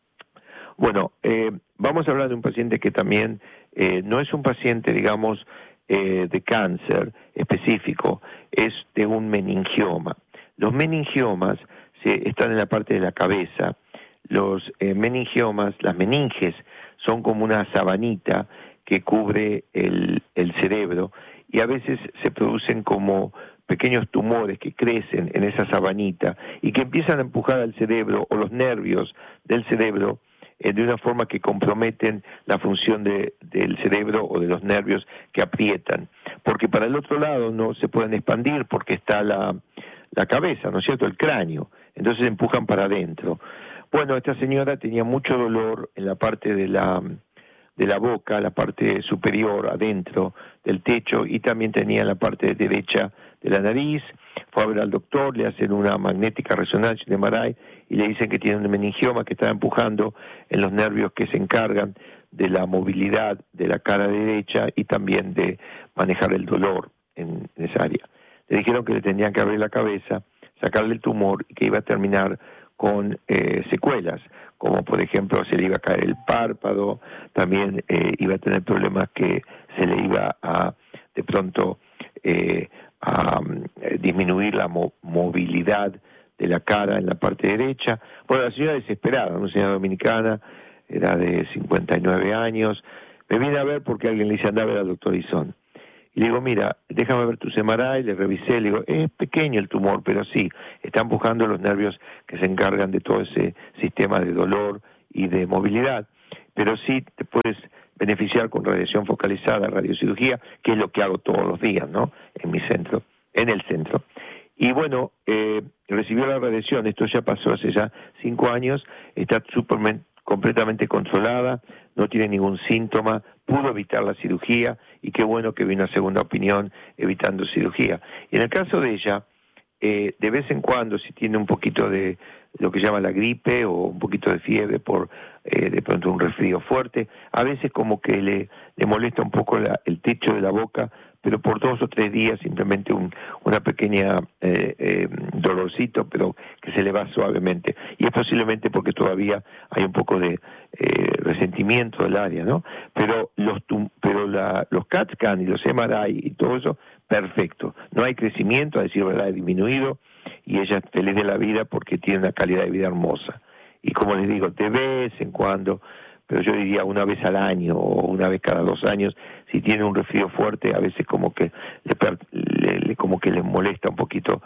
Bueno, eh, vamos a hablar de un paciente que también eh, no es un paciente, digamos, eh, de cáncer específico, es de un meningioma. Los meningiomas se, están en la parte de la cabeza. Los eh, meningiomas, las meninges, son como una sabanita que cubre el, el cerebro y a veces se producen como pequeños tumores que crecen en esa sabanita y que empiezan a empujar al cerebro o los nervios del cerebro eh, de una forma que comprometen la función de, del cerebro o de los nervios que aprietan. Porque para el otro lado no se pueden expandir porque está la... la cabeza, ¿no es cierto?, el cráneo, entonces empujan para adentro. Bueno, esta señora tenía mucho dolor en la parte de la de la boca, la parte superior, adentro del techo, y también tenía en la parte derecha de la nariz. Fue a ver al doctor, le hacen una magnética resonancia de M R I y le dicen que tiene un meningioma que está empujando en los nervios que se encargan de la movilidad de la cara derecha y también de manejar el dolor en, en esa área. Le dijeron que le tenían que abrir la cabeza, sacarle el tumor y que iba a terminar con eh, secuelas, como por ejemplo se le iba a caer el párpado, también eh, iba a tener problemas que se le iba a de pronto eh, a um, disminuir la mo- movilidad de la cara en la parte derecha. Bueno, la señora desesperada, una señora dominicana, era de cincuenta y nueve años, me viene a ver porque alguien le dice anda a ver al doctor Izón. Y le digo, mira, déjame ver tu M R I, le revisé, le digo, es pequeño el tumor, pero sí, está empujando los nervios que se encargan de todo ese sistema de dolor y de movilidad, pero sí te puedes beneficiar con radiación focalizada, radiocirugía, que es lo que hago todos los días, ¿no?, en mi centro, en el centro. Y bueno, eh, recibió la radiación, esto ya pasó hace ya cinco años, está super, completamente controlada, no tiene ningún síntoma, pudo evitar la cirugía, y qué bueno que vino a segunda opinión evitando cirugía. Y en el caso de ella, eh, de vez en cuando, si tiene un poquito de lo que llama la gripe o un poquito de fiebre por eh, de pronto un resfrío fuerte, a veces como que le, le molesta un poco la, el techo de la boca, pero por dos o tres días simplemente un, una pequeña eh, eh, dolorcito, pero que se le va suavemente. Y es posiblemente porque todavía hay un poco de eh, resentimiento del área, ¿no? Pero los pero la, los CAT scan y los M R I y todo eso, perfecto. No hay crecimiento, a decir verdad, ha disminuido, y ella es feliz de la vida porque tiene una calidad de vida hermosa. Y como les digo, de vez en cuando, pero yo diría una vez al año o una vez cada dos años, si tiene un resfrío fuerte, a veces como que le, le, le como que le molesta un poquito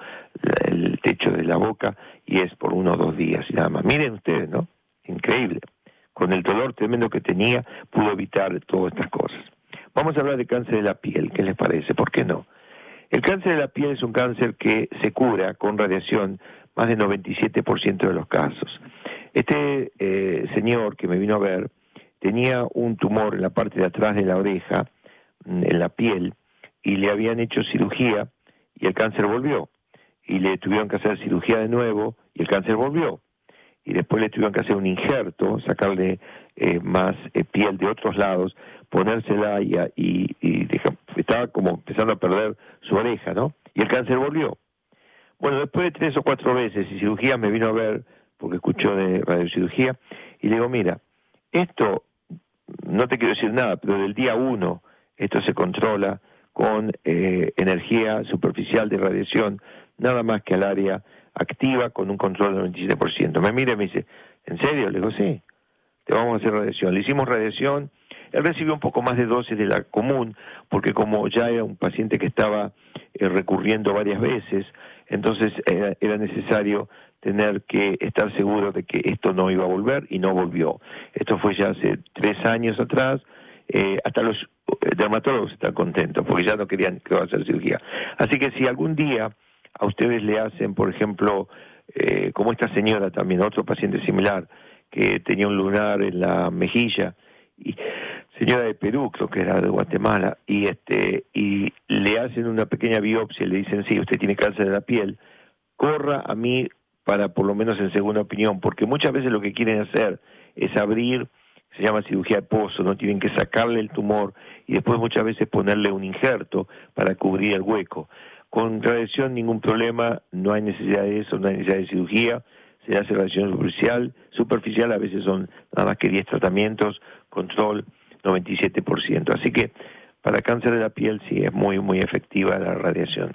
el techo de la boca, y es por uno o dos días y nada más. Miren ustedes, ¿no? Increíble. Con el dolor tremendo que tenía, pudo evitar todas estas cosas. Vamos a hablar de cáncer de la piel, ¿qué les parece? ¿Por qué no? El cáncer de la piel es un cáncer que se cura con radiación más del noventa y siete por ciento de los casos. Este eh, señor que me vino a ver tenía un tumor en la parte de atrás de la oreja, en la piel, y le habían hecho cirugía y el cáncer volvió. Y le tuvieron que hacer cirugía de nuevo y el cáncer volvió. Y después le tuvieron que hacer un injerto, sacarle eh, más eh, piel de otros lados, ponérsela y, y, y deja, estaba como empezando a perder su oreja, ¿no? Y el cáncer volvió. Bueno, después de tres o cuatro veces y cirugía me vino a ver porque escuchó de radiocirugía y le digo, mira, esto, no te quiero decir nada, pero del día uno esto se controla con eh, energía superficial de radiación, nada más que al área activa con un control del noventa y siete por ciento. Me mira y me dice, ¿en serio? Le digo, sí, te vamos a hacer radiación. Le hicimos radiación, él recibió un poco más de dosis de la común, porque como ya era un paciente que estaba eh, recurriendo varias veces, entonces era, era necesario tener que estar seguro de que esto no iba a volver, y no volvió. Esto fue ya hace tres años atrás, eh, hasta los dermatólogos están contentos, porque ya no querían que va a hacer cirugía. Así que si algún día a ustedes le hacen, por ejemplo, eh, como esta señora también, otro paciente similar, que tenía un lunar en la mejilla, y señora de Perú, creo que era de Guatemala, y este y le hacen una pequeña biopsia y le dicen, sí, usted tiene cáncer de la piel, corra a mí para por lo menos en segunda opinión, porque muchas veces lo que quieren hacer es abrir, se llama cirugía de pozo, no tienen que sacarle el tumor y después muchas veces ponerle un injerto para cubrir el hueco. Con radiación ningún problema, no hay necesidad de eso, no hay necesidad de cirugía, se hace radiación superficial, superficial a veces son nada más que diez tratamientos, control noventa y siete por ciento. Así que para cáncer de la piel sí es muy, muy efectiva la radiación.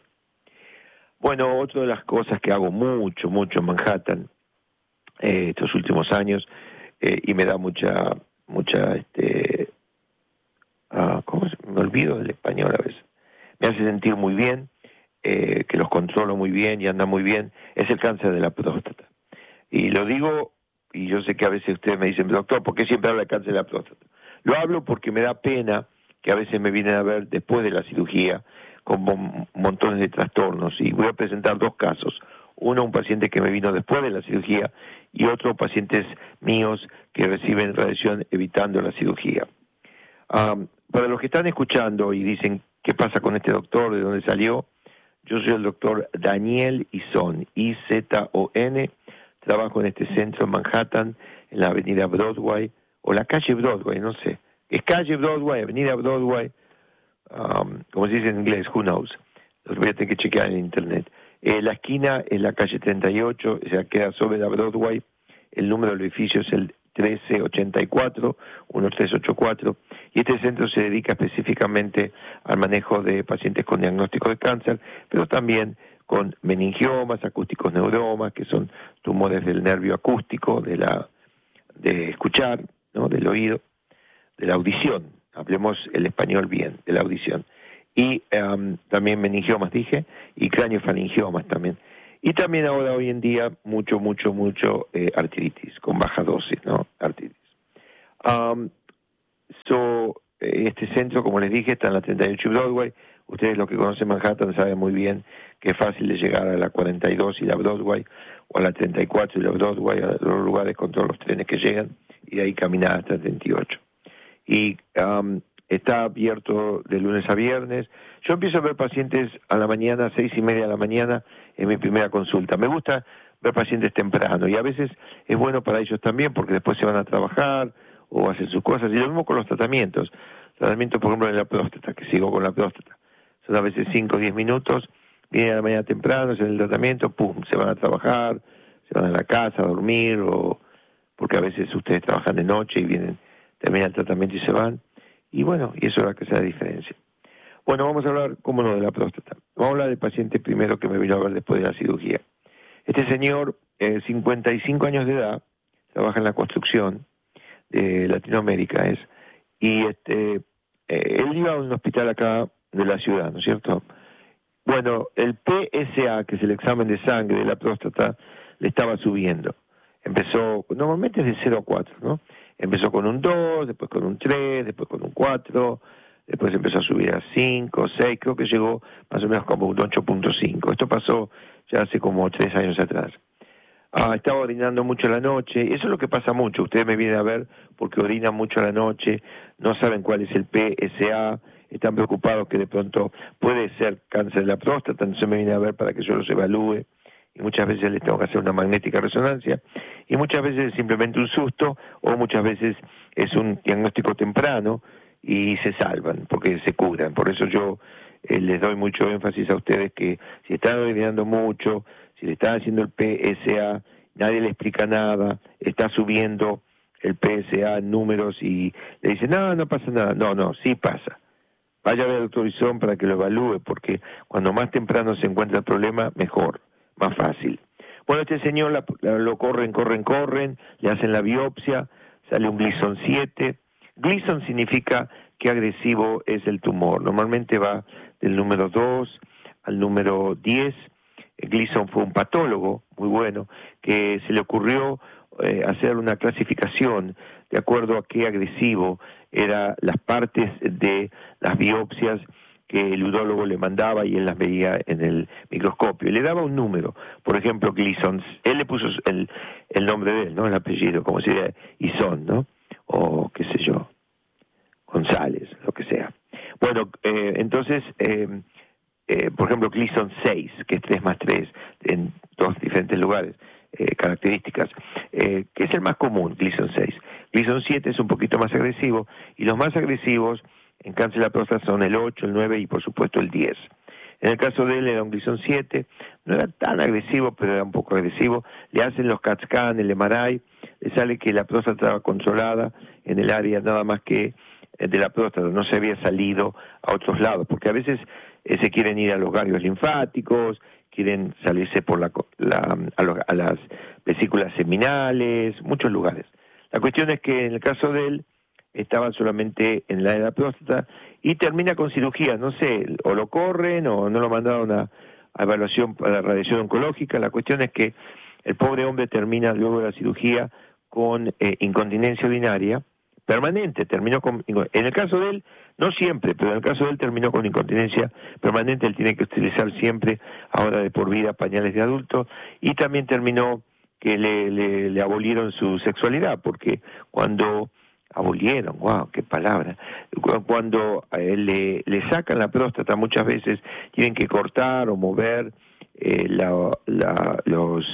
Bueno, otra de las cosas que hago mucho, mucho en Manhattan eh, estos últimos años, eh, y me da mucha, mucha, este, uh, ¿cómo se? Me olvido del español a veces, me hace sentir muy bien, eh, que los controlo muy bien y anda muy bien, es el cáncer de la próstata. Y lo digo, y yo sé que a veces ustedes me dicen, doctor, ¿por qué siempre habla de cáncer de la próstata? Lo hablo porque me da pena que a veces me vienen a ver después de la cirugía con montones de trastornos, y voy a presentar dos casos. Uno, un paciente que me vino después de la cirugía, y otro, pacientes míos que reciben radiación evitando la cirugía. Um, para los que están escuchando y dicen, ¿qué pasa con este doctor? ¿De dónde salió? Yo soy el doctor Daniel Izón, I Z O N, trabajo en este centro en Manhattan, en la avenida Broadway, o la calle Broadway, no sé. Es calle Broadway, avenida Broadway, um, como se dice en inglés, who knows. Los voy a tener que chequear en internet. Eh, la esquina es la calle treinta y ocho, o sea, queda sobre la Broadway. El número del edificio es el trece ochenta y cuatro, trece ochenta y cuatro, y este centro se dedica específicamente al manejo de pacientes con diagnóstico de cáncer, pero también con meningiomas, acústicos neuromas, que son tumores del nervio acústico, de la de escuchar, ¿no? Del oído, de la audición, hablemos el español bien, de la audición, y um, también meningiomas, dije, y craneofaningiomas también. Y también ahora, hoy en día, mucho, mucho, mucho eh, artritis, con baja dosis, ¿no? Artritis. Um, so, este centro, como les dije, está en la treinta y ocho Broadway. Ustedes, los que conocen Manhattan, saben muy bien que es fácil de llegar a la cuarenta y dos y la Broadway, o a la treinta y cuatro y la Broadway, a los lugares con todos los trenes que llegan, y de ahí caminar hasta el treinta y ocho. Y um, está abierto de lunes a viernes. Yo empiezo a ver pacientes a la mañana, seis y media de la mañana, en mi primera consulta. Me gusta ver pacientes temprano, y a veces es bueno para ellos también, porque después se van a trabajar o hacen sus cosas. Y lo mismo con los tratamientos. Tratamientos, por ejemplo, de la próstata, que sigo con la próstata. Son a veces cinco o diez minutos, vienen a la mañana temprano, hacen el tratamiento, pum, se van a trabajar, se van a la casa a dormir, o porque a veces ustedes trabajan de noche y vienen, terminan el tratamiento y se van. Y bueno, y eso es lo que hace la diferencia. Bueno, vamos a hablar, cómo no, de la próstata. Vamos a hablar del paciente primero que me vino a ver después de la cirugía. Este señor, eh, cincuenta y cinco años de edad, trabaja en la construcción de Latinoamérica, es, y este, eh, él iba a un hospital acá de la ciudad, ¿no es cierto? Bueno, el P S A, que es el examen de sangre de la próstata, le estaba subiendo. Empezó, normalmente es de cero a cuatro, ¿no? Empezó con un dos, después con un tres, después con un cuatro, después empezó a subir a cinco, seis, creo que llegó más o menos como un ocho punto cinco. Esto pasó ya hace como tres años atrás. Ah, estaba orinando mucho a la noche, eso es lo que pasa mucho. Ustedes me vienen a ver porque orinan mucho a la noche, no saben cuál es el P S A, están preocupados que de pronto puede ser cáncer de la próstata, entonces me vienen a ver para que yo los evalúe, y muchas veces les tengo que hacer una magnética resonancia, y muchas veces es simplemente un susto, o muchas veces es un diagnóstico temprano, y se salvan, porque se curan. Por eso yo eh, les doy mucho énfasis a ustedes que si están orinando mucho, si le están haciendo el P S A, nadie le explica nada, está subiendo el P S A en números y le dicen, no, no pasa nada. No, no, sí pasa. Vaya a ver al doctor Izón para que lo evalúe, porque cuando más temprano se encuentra el problema, mejor, más fácil. Bueno, este señor la, la, lo corren, corren, corren, le hacen la biopsia, sale un Gleason siete. Gleason significa qué agresivo es el tumor. Normalmente va del número dos al número diez. Gleason fue un patólogo muy bueno que se le ocurrió eh, hacer una clasificación de acuerdo a qué agresivo eran las partes de las biopsias que el urólogo le mandaba y él las veía en el microscopio. Y le daba un número, por ejemplo, Gleason, él le puso el, el nombre de él, ¿no? El apellido, como sería Izón, ¿no? O qué sé yo, González, lo que sea. Bueno, eh, entonces, eh, eh, por ejemplo, Gleason seis, que es tres más tres, en dos diferentes lugares, eh, características, eh, que es el más común, Gleason seis. Gleason siete es un poquito más agresivo, y los más agresivos en cáncer de la próstata son el ocho, el nueve y por supuesto el diez. En el caso de él era un Gleason siete, no era tan agresivo, pero era un poco agresivo. Le hacen los CAT scan, el M R I, le sale que la próstata estaba controlada en el área nada más que de la próstata, no se había salido a otros lados, porque a veces eh, se quieren ir a los ganglios linfáticos, quieren salirse por la, la a, los, a las vesículas seminales, muchos lugares. La cuestión es que en el caso de él estaban solamente en la de la próstata y termina con cirugía, no sé, o lo corren o no lo mandaron a, a evaluación para radiación oncológica. La cuestión es que el pobre hombre termina luego de la cirugía con eh, incontinencia urinaria permanente, terminó con, en el caso de él, no siempre, pero en el caso de él terminó con incontinencia permanente. Él tiene que utilizar siempre, ahora de por vida, pañales de adulto, y también terminó que le, le, le abolieron su sexualidad, porque cuando abolieron, wow, qué palabra, cuando eh, le, le sacan la próstata, muchas veces tienen que cortar o mover eh, la, la, los,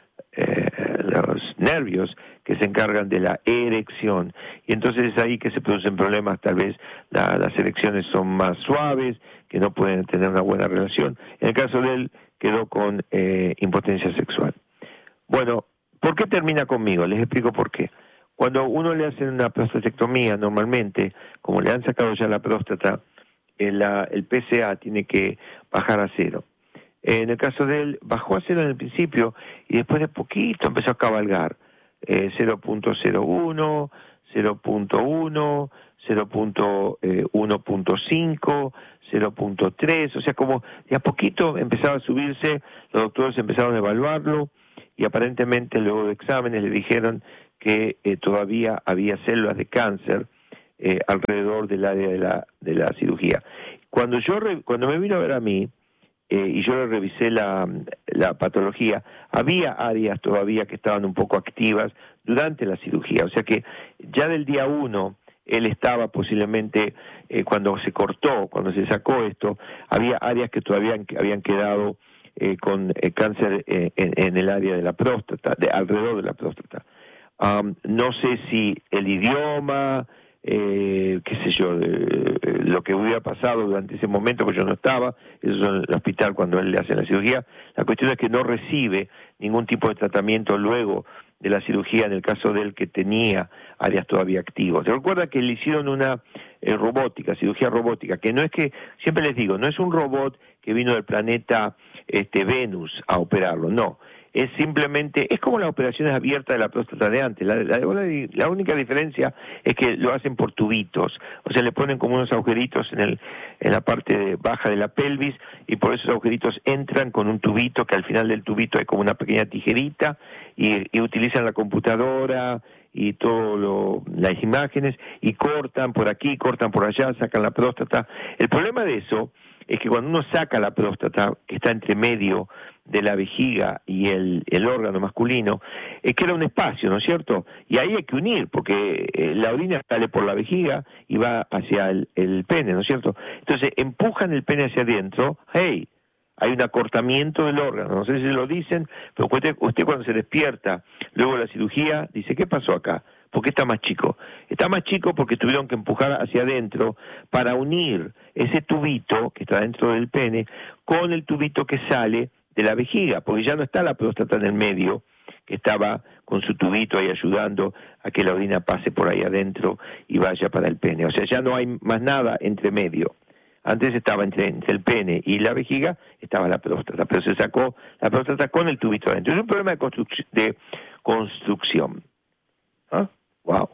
eh, los nervios que se encargan de la erección, y entonces es ahí que se producen problemas. Tal vez la, las erecciones son más suaves, que no pueden tener una buena relación. En el caso de él, quedó con eh, impotencia sexual. Bueno, ¿por qué termina conmigo? Les explico por qué. Cuando uno le hace una prostatectomía, normalmente, como le han sacado ya la próstata, el, la, el P S A tiene que bajar a cero. En el caso de él, bajó a cero en el principio y después de poquito empezó a cabalgar. Eh, cero punto cero uno, cero punto uno, cero punto uno punto cinco, cero punto tres, o sea, como de a poquito empezaba a subirse, los doctores empezaron a evaluarlo y aparentemente luego de exámenes le dijeron que eh, todavía había células de cáncer eh, alrededor del área de la, de la cirugía. Cuando yo re, cuando me vino a ver a mí, eh, y yo le revisé la, la patología, había áreas todavía que estaban un poco activas durante la cirugía, o sea que ya del día uno, él estaba posiblemente, eh, cuando se cortó, cuando se sacó esto, había áreas que todavía habían quedado eh, con eh, cáncer eh, en, en el área de la próstata, de, alrededor de la próstata. Um, no sé si el idioma, eh, qué sé yo, eh, lo que hubiera pasado durante ese momento, porque yo no estaba, eso es en el hospital cuando él le hace la cirugía, la cuestión es que no recibe ningún tipo de tratamiento luego de la cirugía en el caso de él que tenía áreas todavía activas. ¿Se recuerda que le hicieron una eh, robótica, cirugía robótica, que no es que, siempre les digo, no es un robot que vino del planeta este, Venus a operarlo, no. Es simplemente, es como las operaciones abiertas de la próstata de antes. La, la, la única diferencia es que lo hacen por tubitos, o sea, le ponen como unos agujeritos en el en la parte baja de la pelvis y por esos agujeritos entran con un tubito que al final del tubito hay como una pequeña tijerita y, y utilizan la computadora y todo lo, las imágenes y cortan por aquí, cortan por allá, sacan la próstata. El problema de eso es que cuando uno saca la próstata, que está entre medio de la vejiga y el, el órgano masculino, es que era un espacio, ¿no es cierto? Y ahí hay que unir, porque eh, la orina sale por la vejiga y va hacia el, el pene, ¿no es cierto? Entonces, empujan el pene hacia adentro, hey, hay un acortamiento del órgano, no sé si lo dicen, pero usted, usted cuando se despierta, luego de la cirugía, dice, ¿qué pasó acá? ¿Por qué está más chico? Está más chico porque tuvieron que empujar hacia adentro para unir ese tubito que está dentro del pene con el tubito que sale de la vejiga, porque ya no está la próstata en el medio, que estaba con su tubito ahí ayudando a que la orina pase por ahí adentro y vaya para el pene. O sea, ya no hay más nada entre medio. Antes estaba entre, entre el pene y la vejiga, estaba la próstata, pero se sacó la próstata con el tubito adentro. Es un problema de, construc- de construcción. ¿Ah? Wow.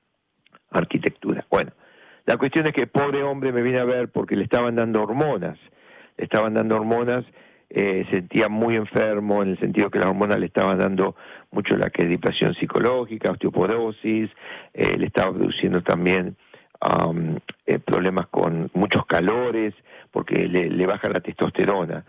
Arquitectura. Bueno, la cuestión es que el pobre hombre me vine a ver porque le estaban dando hormonas. Le estaban dando hormonas, eh, sentía muy enfermo en el sentido que las hormonas le estaban dando mucho la que depresión psicológica, osteoporosis, eh, le estaba produciendo también um, eh, problemas con muchos calores porque le, le baja la testosterona.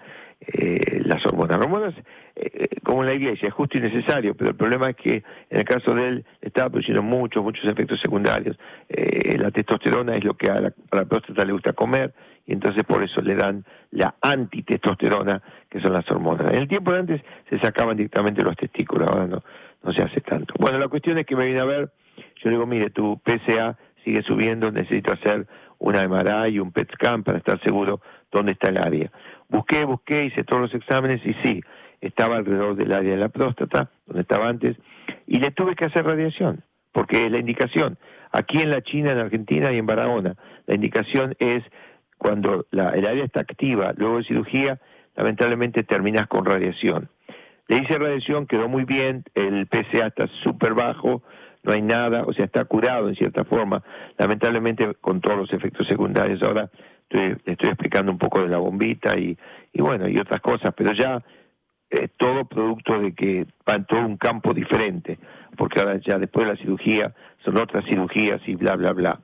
Eh, las hormonas. Las hormonas, eh, como en la iglesia, es justo y necesario, pero el problema es que en el caso de él estaba produciendo muchos, muchos efectos secundarios. Eh, la testosterona es lo que a la, a la próstata le gusta comer, y entonces por eso le dan la antitestosterona, que son las hormonas. En el tiempo de antes se sacaban directamente los testículos, ahora no, no se hace tanto. Bueno, la cuestión es que me vine a ver, yo le digo, mire, tu P S A sigue subiendo, necesito hacer una M R I y un P E T scan para estar seguro dónde está el área. Busqué, busqué, hice todos los exámenes y sí, estaba alrededor del área de la próstata, donde estaba antes, y le tuve que hacer radiación, porque la indicación, aquí en la China, en Argentina y en Barahona, la indicación es cuando la, el área está activa, luego de cirugía, lamentablemente terminas con radiación. Le hice radiación, quedó muy bien, el P S A está súper bajo, no hay nada, o sea, está curado en cierta forma, lamentablemente con todos los efectos secundarios. Ahora estoy, estoy explicando un poco de la bombita y, y bueno, y otras cosas, pero ya eh, todo producto de que va en todo un campo diferente, porque ahora ya después de la cirugía son otras cirugías y bla, bla, bla.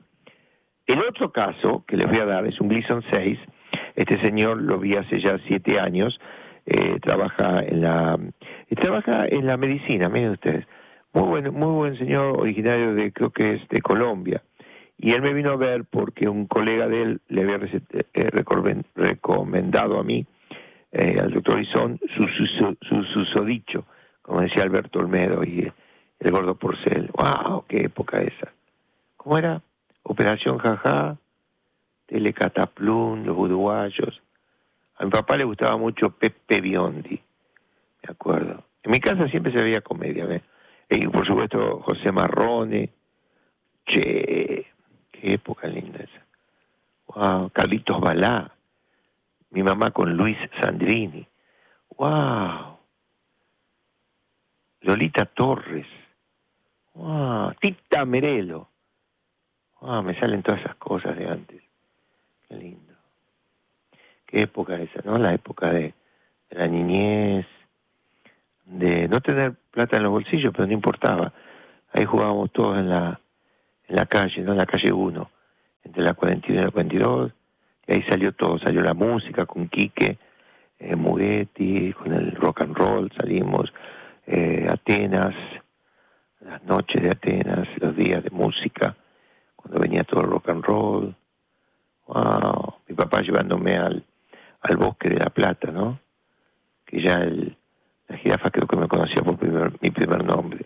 El otro caso que les voy a dar es un Gleason seis, este señor lo vi hace ya siete años, eh, trabaja en la eh, trabaja en la medicina, miren ustedes. Muy buen, muy buen señor, originario de, creo que es de Colombia. Y él me vino a ver porque un colega de él le había recet- eh, recomendado a mí, eh, al doctor Izón, su, su, su, su susodicho, como decía Alberto Olmedo y el, el gordo Porcel. ¡Wow! ¡Qué época esa! ¿Cómo era? Operación Jajá, Telecataplum, los uruguayos. A mi papá le gustaba mucho Pepe Biondi, me acuerdo. En mi casa siempre se veía comedia, ¿ves? Y por supuesto José Marrone. Che, qué época linda esa. Wow, Carlitos Balá. Mi mamá con Luis Sandrini. Wow. Lolita Torres. Wow. Tita Merelo. Wow, me salen todas esas cosas de antes. Qué lindo. Qué época esa, ¿no? La época de, de la niñez, de no tener plata en los bolsillos, pero no importaba. Ahí jugábamos todos en la en la calle, ¿no? En la calle uno, entre la cuarenta y uno y la cuarenta y dos. Y ahí salió todo, salió la música con Quique, eh, Mugetti, con el rock and roll, salimos, eh, Atenas, las noches de Atenas, los días de música, cuando venía todo el rock and roll. Wow, mi papá llevándome al, al bosque de La Plata, ¿no? Que ya el, la jirafa creo que me conocía por primer, mi primer nombre.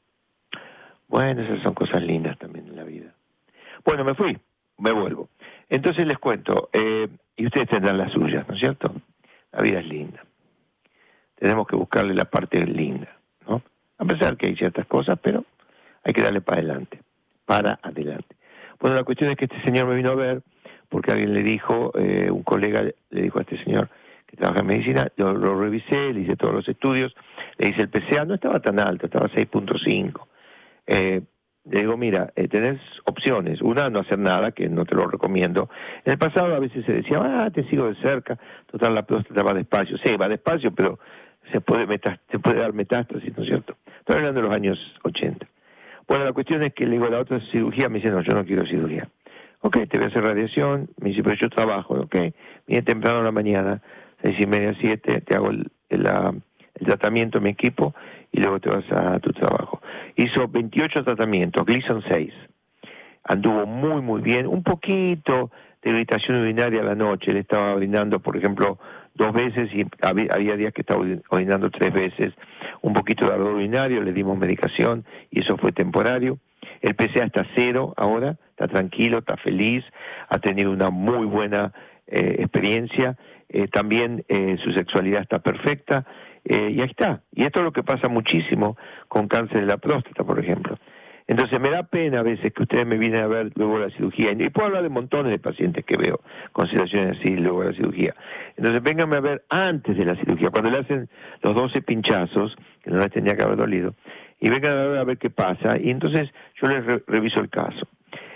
Bueno, esas son cosas lindas también en la vida. Bueno, me fui, me vuelvo. Entonces les cuento, eh, y ustedes tendrán las suyas, ¿no es cierto? La vida es linda. Tenemos que buscarle la parte linda, ¿no? A pesar que hay ciertas cosas, pero hay que darle para adelante, para adelante. Bueno, la cuestión es que este señor me vino a ver porque alguien le dijo, eh, un colega le dijo a este señor que trabaja en medicina, yo lo revisé, le hice todos los estudios, le hice el P C A, no estaba tan alto, estaba seis punto cinco. Eh, le digo, mira, eh, tenés opciones. Una, no hacer nada, que no te lo recomiendo. En el pasado a veces se decía, ah, te sigo de cerca, total la próstata va despacio. Sí, va despacio, pero se puede metas, se puede dar metástasis, ¿no es cierto? Estoy hablando de los años ochenta. Bueno, la cuestión es que le digo, la otra cirugía, me dice, no, yo no quiero cirugía. Ok, te voy a hacer radiación. Me dice, pero yo trabajo, ok. Viene temprano en la mañana, seis y media, siete, te hago el, el, la, el tratamiento, mi equipo, y luego te vas a tu trabajo. Hizo veintiocho tratamientos, Gleason seis. Anduvo muy, muy bien. Un poquito de irritación urinaria a la noche. Él estaba orinando, por ejemplo, dos veces y había, había días que estaba orinando tres veces. Un poquito de ardor urinario, le dimos medicación y eso fue temporario. El P C A está cero ahora, está tranquilo, está feliz, ha tenido una muy buena eh, experiencia. Eh, también eh, su sexualidad está perfecta. Eh, y ahí está. Y esto es lo que pasa muchísimo con cáncer de la próstata, por ejemplo. Entonces me da pena a veces que ustedes me vienen a ver luego de la cirugía. Y puedo hablar de montones de pacientes que veo con situaciones así luego de la cirugía. Entonces vénganme a ver antes de la cirugía, cuando le hacen los doce pinchazos, que no les tenía que haber dolido, y vengan a ver a ver qué pasa. Y entonces yo les re- reviso el caso.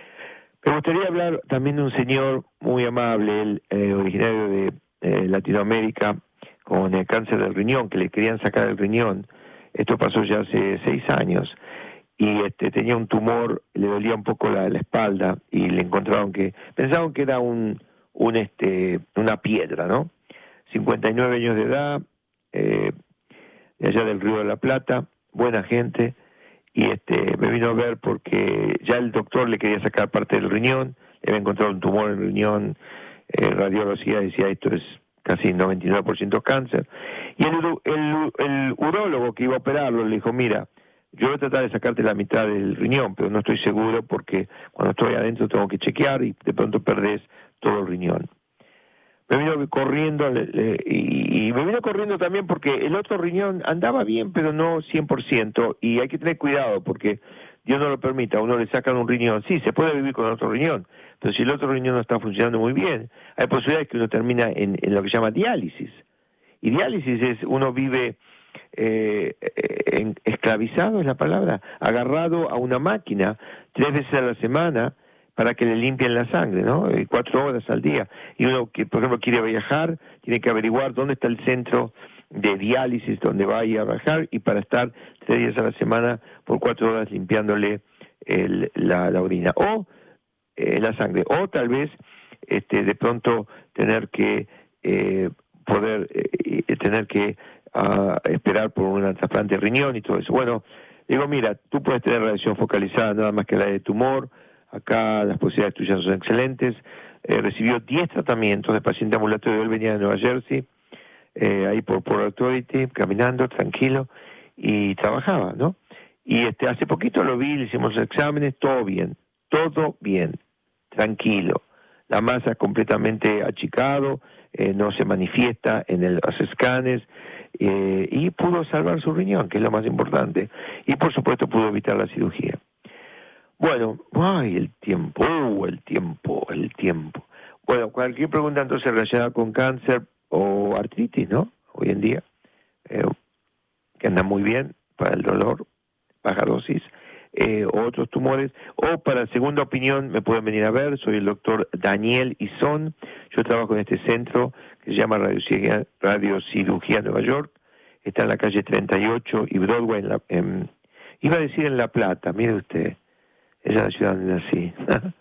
Me gustaría hablar también de un señor muy amable, él, eh, originario de eh, Latinoamérica, con el cáncer del riñón, que le querían sacar el riñón. Esto pasó ya hace seis años. Y este tenía un tumor, le dolía un poco la, la espalda, y le encontraron que, pensaban que era un, un este, una piedra, ¿no? cincuenta y nueve años de edad, eh, de allá del Río de la Plata, buena gente, y este me vino a ver porque ya el doctor le quería sacar parte del riñón, le había encontrado un tumor en el riñón, eh, radiología decía esto es casi noventa y nueve por ciento cáncer, y el, el, el urólogo que iba a operarlo le dijo, mira, yo voy a tratar de sacarte la mitad del riñón, pero no estoy seguro porque cuando estoy adentro tengo que chequear y de pronto perdés todo el riñón. Me vino corriendo y, y me vino corriendo también porque el otro riñón andaba bien, pero no cien por ciento, y hay que tener cuidado porque Dios no lo permite, a uno le sacan un riñón, sí, se puede vivir con otro riñón, pero si el otro riñón no está funcionando muy bien, hay posibilidades que uno termina en, en lo que se llama diálisis. Y diálisis es, uno vive eh, en, esclavizado, es la palabra, agarrado a una máquina tres veces a la semana para que le limpien la sangre, ¿no? Y cuatro horas al día. Y uno que, por ejemplo, quiere viajar, tiene que averiguar dónde está el centro de diálisis donde va a ir a viajar, y para estar tres días a la semana por cuatro horas limpiándole el, la, la orina o eh, la sangre, o tal vez este, de pronto tener que eh, poder eh, tener que uh, esperar por un trasplante de riñón y todo eso. Bueno, digo, mira, tú puedes tener radiación focalizada nada más que la de tumor, acá las posibilidades tuyas son excelentes. Eh, recibió diez tratamientos de paciente ambulatorio, él venía de Nueva Jersey, eh, ahí por Port Authority, caminando, tranquilo, y trabajaba, ¿no? Y este hace poquito lo vi, le hicimos los exámenes, todo bien, todo bien, tranquilo. La masa completamente achicado, eh, no se manifiesta en el, los escanes, eh, y pudo salvar su riñón, que es lo más importante, y por supuesto pudo evitar la cirugía. Bueno, ay, el tiempo, uh, el tiempo, el tiempo. Bueno, cualquier pregunta entonces relacionada con cáncer o artritis, ¿no? Hoy en día, eh, que anda muy bien para el dolor, baja dosis, eh, o otros tumores, o para segunda opinión me pueden venir a ver. Soy el doctor Daniel Izón. Yo trabajo en este centro que se llama Radiocirugía, Radiocirugía Nueva York. Está en la calle treinta y ocho y Broadway, en la, en, iba a decir en La Plata, mire usted, esa es la ciudad donde nací.